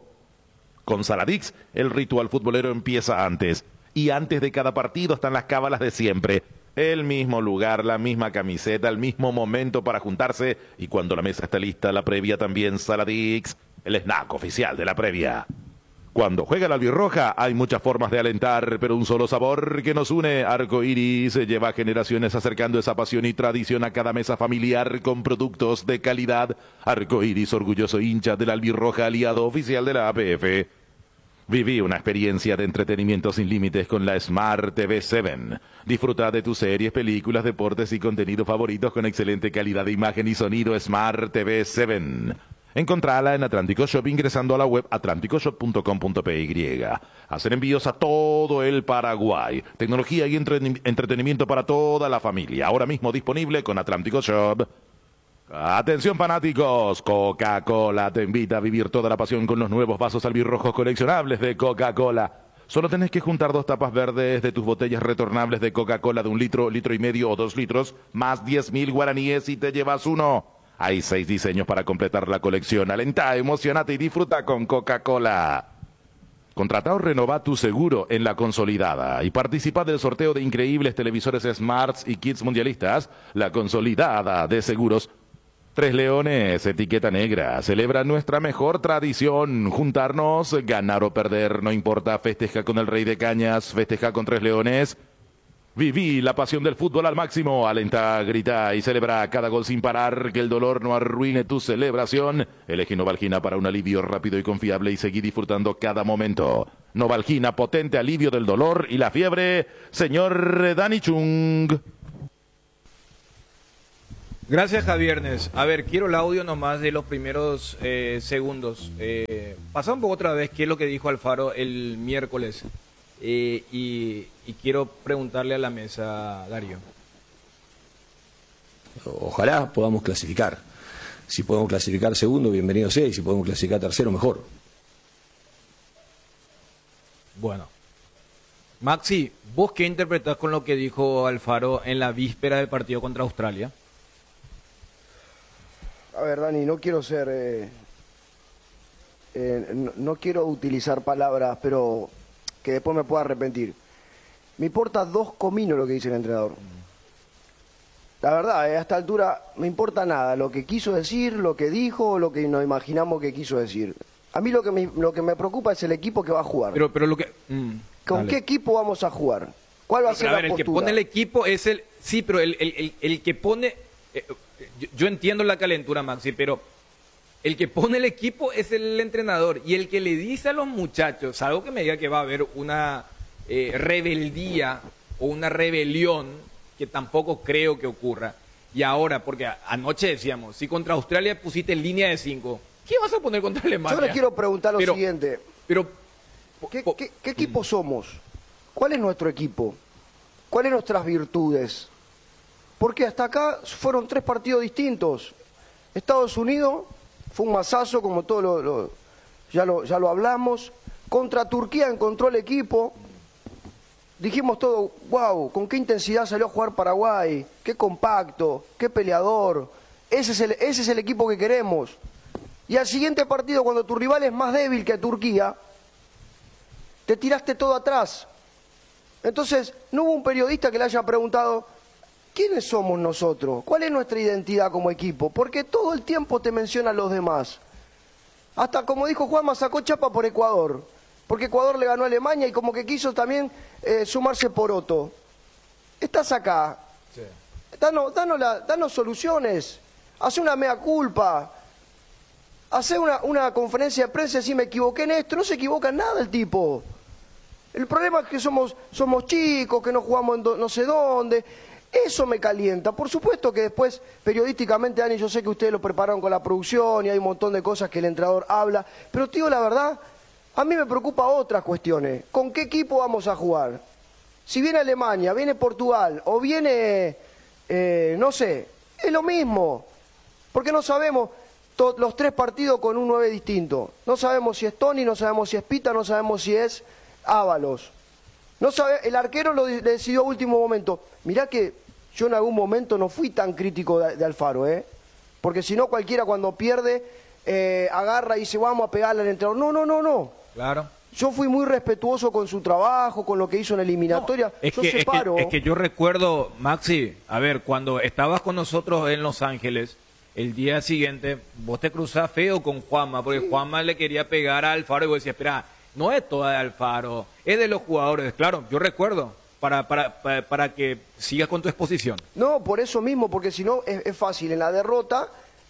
Con Saladix, el ritual futbolero empieza antes. Y antes de cada partido están las cábalas de siempre. El mismo lugar, la misma camiseta, el mismo momento para juntarse. Y cuando la mesa está lista, la previa también. Saladix, el snack oficial de la previa. Cuando juega la albirroja hay muchas formas de alentar, pero un solo sabor que nos une. Arco Iris lleva generaciones acercando esa pasión y tradición a cada mesa familiar con productos de calidad. Arco Iris, orgulloso hincha de la albirroja, aliado oficial de la A P F. Viví una experiencia de entretenimiento sin límites con la Smart T V siete. Disfruta de tus series, películas, deportes y contenidos favoritos con excelente calidad de imagen y sonido. Smart T V siete. Encontrala en Atlántico Shop ingresando a la web atlántico shop punto com punto pe y. Hacen envíos a todo el Paraguay. Tecnología y entre- entretenimiento para toda la familia. Ahora mismo disponible con Atlántico Shop. Atención fanáticos, Coca-Cola te invita a vivir toda la pasión con los nuevos vasos albirrojos coleccionables de Coca-Cola. Solo tenés que juntar dos tapas verdes de tus botellas retornables de Coca-Cola de un litro, litro y medio o dos litros, más diez mil guaraníes y te llevas uno. Hay seis diseños para completar la colección. Alentá, emocionate y disfruta con Coca-Cola. Contrata o renova tu seguro en La Consolidada y participa del sorteo de increíbles televisores Smarts y Kits mundialistas. La Consolidada de Seguros Tres Leones, etiqueta negra, celebra nuestra mejor tradición, juntarnos, ganar o perder, no importa, festeja con el Rey de Cañas, festeja con Tres Leones. Viví la pasión del fútbol al máximo. Alenta, grita y celebra cada gol sin parar. Que el dolor no arruine tu celebración. Elegí Novalgina para un alivio rápido y confiable y seguí disfrutando cada momento. Novalgina, potente alivio del dolor y la fiebre. Señor Dani Chung. Gracias, Javiernes. A ver, quiero el audio nomás de los primeros eh, segundos. Eh, pasa un poco otra vez qué es lo que dijo Alfaro el miércoles. Eh, y, y quiero preguntarle a la mesa, Darío. Ojalá podamos clasificar. Si podemos clasificar segundo, bienvenido sea, y si podemos clasificar tercero, mejor. Bueno. Maxi, ¿vos qué interpretás con lo que dijo Alfaro en la víspera del partido contra Australia? A ver, Dani, no quiero ser... Eh, eh, no, no quiero utilizar palabras, pero... que después me pueda arrepentir. Me importa dos cominos lo que dice el entrenador. La verdad, eh, a esta altura me importa nada lo que quiso decir, lo que dijo, lo que nos imaginamos que quiso decir. A mí lo que me, lo que me preocupa es el equipo que va a jugar. Pero, pero lo que... Mm, ¿Con dale. qué equipo vamos a jugar? ¿Cuál va a ser pero, a la ver, postura? El que pone el equipo es el... Sí, pero el, el, el, el que pone... Eh, yo, yo entiendo la calentura, Maxi, pero... El que pone el equipo es el entrenador y el que le dice a los muchachos, algo que me diga que va a haber una eh, rebeldía o una rebelión, que tampoco creo que ocurra. Y ahora, porque anoche decíamos, si contra Australia pusiste línea de cinco, ¿qué vas a poner contra Alemania? Yo les quiero preguntar lo pero, siguiente. Pero, ¿Qué, qué, ¿Qué equipo somos? ¿Cuál es nuestro equipo? ¿Cuáles nuestras virtudes? Porque hasta acá fueron tres partidos distintos. Estados Unidos... fue un masazo, como todo lo, lo, ya, lo, ya lo hablamos. Contra Turquía encontró el equipo. Dijimos todo, wow, con qué intensidad salió a jugar Paraguay. Qué compacto, qué peleador. Ese es el, ese es el equipo que queremos. Y al siguiente partido, cuando tu rival es más débil que Turquía, te tiraste todo atrás. Entonces, no hubo un periodista que le haya preguntado... ¿quiénes somos nosotros? ¿Cuál es nuestra identidad como equipo? Porque todo el tiempo te mencionan los demás. Hasta, como dijo Juanma, sacó chapa por Ecuador. Porque Ecuador le ganó a Alemania y como que quiso también eh, sumarse por Otto. Estás acá. Sí. Danos, danos, la, danos soluciones. Hace una mea culpa. Hace una, una conferencia de prensa y si me equivoqué en esto. No se equivoca en nada el tipo. El problema es que somos, somos chicos, que no jugamos en do, no sé dónde... Eso me calienta. Por supuesto que después, periodísticamente, Dani, yo sé que ustedes lo prepararon con la producción y hay un montón de cosas que el entrenador habla, pero te digo la verdad, a mí me preocupa otras cuestiones. ¿Con qué equipo vamos a jugar? Si viene Alemania, viene Portugal o viene, eh, no sé, es lo mismo. Porque no sabemos los tres partidos con un nueve distinto. No sabemos si es Toni, no sabemos si es Pita, no sabemos si es Ábalos. No sabe, el arquero lo de, decidió a último momento. Mirá que yo en algún momento no fui tan crítico de, de Alfaro, ¿eh? Porque si no cualquiera cuando pierde eh, agarra y dice vamos a pegarle al entrenador. No, no, no, no. Claro. Yo fui muy respetuoso con su trabajo, con lo que hizo en la eliminatoria. No, es, yo que, separo. es, que, es que yo recuerdo, Maxi, a ver, cuando estabas con nosotros en Los Ángeles, el día siguiente, vos te cruzás feo con Juanma, porque sí. Juanma le quería pegar a Alfaro y vos decías, espera, no es toda de Alfaro, es de los jugadores. Claro, yo recuerdo, para, para, para, para que sigas con tu exposición. No, por eso mismo, porque si no es, es fácil. En la derrota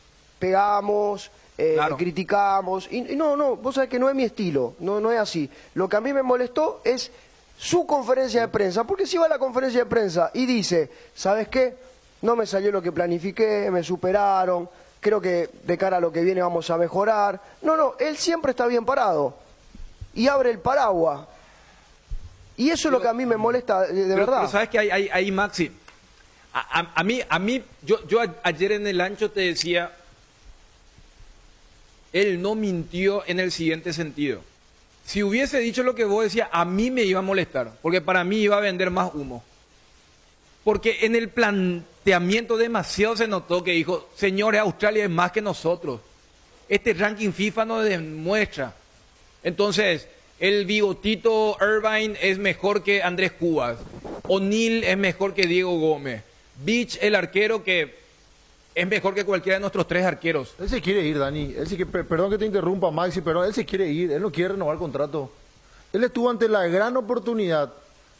pegamos, eh, claro. criticamos. Y, y no, no, vos sabés que no es mi estilo, no, no es así. Lo que a mí me molestó es su conferencia de prensa, porque si va a la conferencia de prensa y dice, ¿sabes qué? No me salió lo que planifiqué, me superaron, creo que de cara a lo que viene vamos a mejorar. No, no, él siempre está bien parado. Y abre el paraguas. Y eso pero, es lo que a mí me molesta, de, de pero, verdad. Pero sabes que hay, hay, hay Maxi, a, a, a mí, a mí yo, yo a, ayer en el ancho te decía, él no mintió en el siguiente sentido. Si hubiese dicho lo que vos decías, a mí me iba a molestar, porque para mí iba a vender más humo. Porque en el planteamiento demasiado se notó que dijo, señores, Australia es más que nosotros. Este ranking FIFA nos demuestra. Entonces, el bigotito Irvine es mejor que Andrés Cubas. O'Neill es mejor que Diego Gómez. Beach, el arquero que es mejor que cualquiera de nuestros tres arqueros. Él se quiere ir, Dani. Él se quiere, perdón que te interrumpa, Maxi, pero él se quiere ir. Él no quiere renovar el contrato. Él estuvo ante la gran oportunidad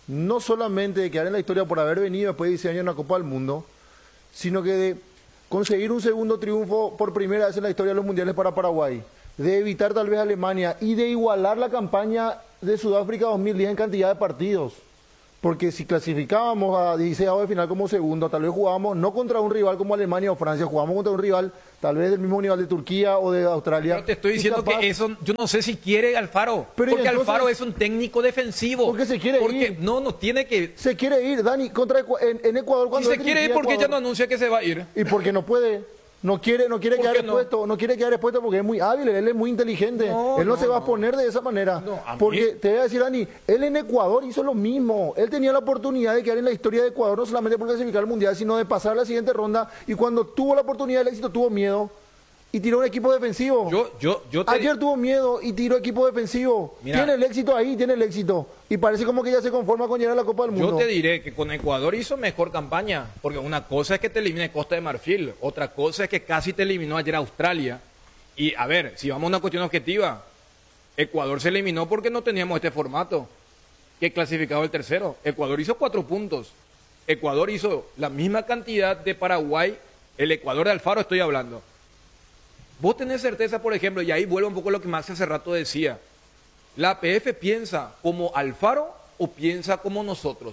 no solamente de quedar en la historia por haber venido después de dieciséis años en una Copa del Mundo, sino que de conseguir un segundo triunfo por primera vez en la historia de los mundiales para Paraguay, de evitar tal vez a Alemania y de igualar la campaña de Sudáfrica dos mil diez en cantidad de partidos. Porque si clasificábamos a dieciséis de final como segundo, tal vez jugábamos no contra un rival como Alemania o Francia, jugábamos contra un rival tal vez del mismo nivel de Turquía o de Australia. Pero te estoy diciendo capaz... que eso, yo no sé si quiere Alfaro, pero porque entonces, Alfaro es un técnico defensivo. Porque se quiere porque, ir. No, no tiene que... Se quiere ir, Dani, contra en, en Ecuador cuando... Si se quiere ir, ¿por qué ya no anuncia que se va a ir? Y porque no puede... No quiere, no quiere quedar expuesto, no? no quiere quedar expuesto porque es muy hábil, él es muy inteligente. No, él no, no se va no. a poner de esa manera. No, porque mí... te voy a decir, Dani, él en Ecuador hizo lo mismo. Él tenía la oportunidad de quedar en la historia de Ecuador, no solamente por clasificar al Mundial, sino de pasar a la siguiente ronda. Y cuando tuvo la oportunidad del éxito, tuvo miedo. Y tiró un equipo defensivo. Yo, yo, yo te... Ayer tuvo miedo y tiró equipo defensivo. Mira, tiene el éxito ahí, tiene el éxito. Y parece como que ya se conforma con llegar a la Copa del Mundo. Yo te diré que con Ecuador hizo mejor campaña. Porque una cosa es que te elimine Costa de Marfil. Otra cosa es que casi te eliminó ayer Australia. Y a ver, si vamos a una cuestión objetiva, Ecuador se eliminó porque no teníamos este formato. Que clasificaba el tercero. Ecuador hizo cuatro puntos. Ecuador hizo la misma cantidad de Paraguay. El Ecuador de Alfaro estoy hablando. Vos tenés certeza, por ejemplo, y ahí vuelvo un poco a lo que Max hace rato decía, ¿la A P F piensa como Alfaro o piensa como nosotros?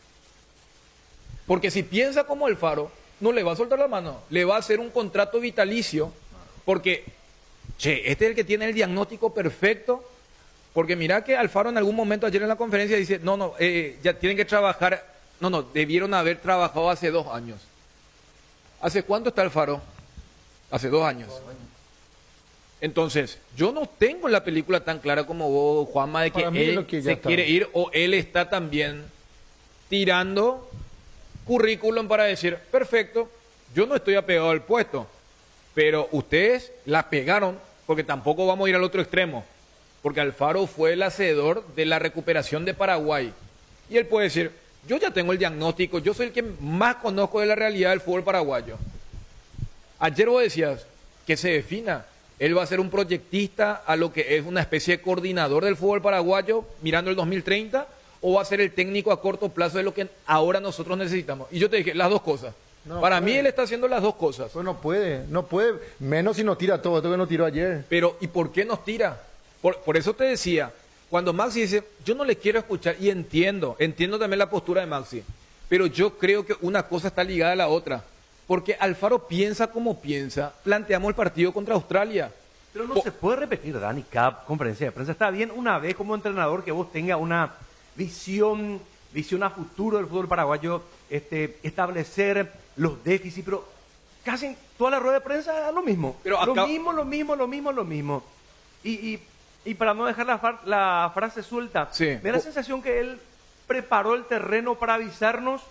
Porque si piensa como Alfaro, no le va a soltar la mano, le va a hacer un contrato vitalicio, porque, che, este es el que tiene el diagnóstico perfecto, porque mira que Alfaro en algún momento ayer en la conferencia dice, no, no, eh, ya tienen que trabajar, no, no, debieron haber trabajado hace dos años. ¿Hace cuánto está Alfaro? Hace dos años. Entonces, yo no tengo la película tan clara como vos, Juanma, de que él que se está. quiere ir o él está también tirando currículum para decir, perfecto, yo no estoy apegado al puesto, pero ustedes la pegaron, porque tampoco vamos a ir al otro extremo, porque Alfaro fue el hacedor de la recuperación de Paraguay. Y él puede decir, yo ya tengo el diagnóstico, yo soy el que más conozco de la realidad del fútbol paraguayo. Ayer vos decías que se defina. Él va a ser un proyectista a lo que es una especie de coordinador del fútbol paraguayo mirando el dos mil treinta, o va a ser el técnico a corto plazo de lo que ahora nosotros necesitamos. Y yo te dije, las dos cosas. No Para puede. mí él está haciendo las dos cosas. Pues no puede, no puede, menos si nos tira todo esto que nos tiró ayer. Pero, ¿y por qué nos tira? Por, por eso te decía, cuando Maxi dice, yo no le quiero escuchar, y entiendo, entiendo también la postura de Maxi, pero yo creo que una cosa está ligada a la otra. Porque Alfaro piensa como piensa, planteamos el partido contra Australia. Pero no o... se puede repetir, Dani, cada conferencia de prensa. Está bien una vez como entrenador que vos tengas una visión, visión a futuro del fútbol paraguayo, este, establecer los déficits, pero casi en toda la rueda de prensa es lo mismo. Pero acá... Lo mismo, lo mismo, lo mismo, lo mismo. Y, y, y para no dejar la, la frase suelta, sí. me da la sensación que él preparó el terreno para avisarnos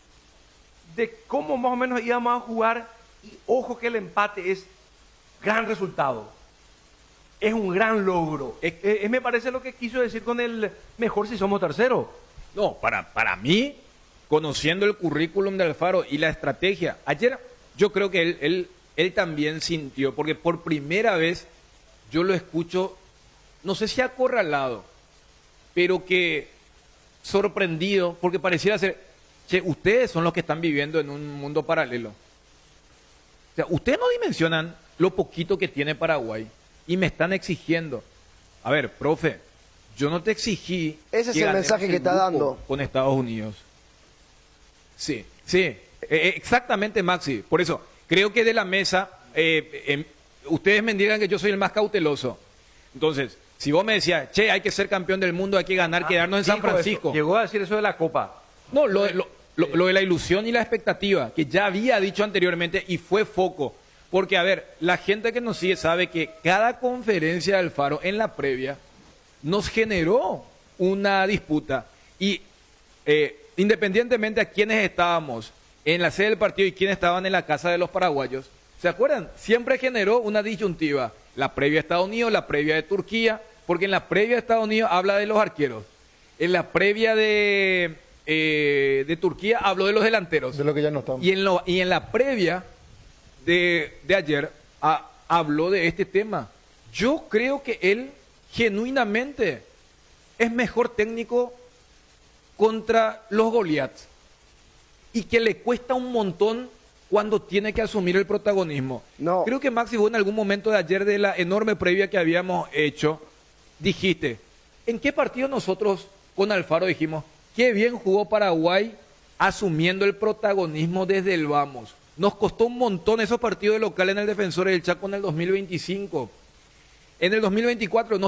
de cómo más o menos íbamos a jugar, y ojo que el empate es gran resultado, es un gran logro, es, es, me parece lo que quiso decir con el mejor si somos tercero. No, para, para mí, conociendo el currículum de Alfaro y la estrategia, ayer yo creo que él, él, él también sintió, porque por primera vez yo lo escucho, no sé si acorralado, pero que sorprendido, porque pareciera ser... Che, ustedes son los que están viviendo en un mundo paralelo. O sea, ustedes no dimensionan lo poquito que tiene Paraguay y me están exigiendo. A ver, profe, yo no te exigí... Ese es el mensaje que está dando. Con Estados Unidos. Sí, sí, eh, exactamente, Maxi. Por eso, creo que de la mesa, eh, eh, ustedes me digan que yo soy el más cauteloso. Entonces, si vos me decías, che, hay que ser campeón del mundo, hay que ganar, ah, quedarnos en San Francisco. Eso. Llegó a decir eso de la Copa. No, lo, lo, lo, lo de la ilusión y la expectativa, que ya había dicho anteriormente y fue foco. Porque, a ver, la gente que nos sigue sabe que cada conferencia de Alfaro en la previa nos generó una disputa. Y eh, independientemente a quienes estábamos en la sede del partido y quienes estaban en la casa de los paraguayos, ¿se acuerdan? Siempre generó una disyuntiva. La previa de Estados Unidos, la previa de Turquía, porque en la previa de Estados Unidos habla de los arqueros. En la previa de... Eh, de Turquía habló de los delanteros. De lo que ya no estamos. Y en, lo, y en la previa de, de ayer a, habló de este tema. Yo creo que él genuinamente es mejor técnico contra los Goliaths y que le cuesta un montón cuando tiene que asumir el protagonismo. No. Creo que Maxi, vos en algún momento de ayer de la enorme previa que habíamos hecho, dijiste, ¿en qué partido nosotros con Alfaro dijimos, qué bien jugó Paraguay asumiendo el protagonismo desde el vamos? Nos costó un montón esos partidos de local en el Defensor del Chaco en el dos mil veinticinco. En el dos mil veinticuatro no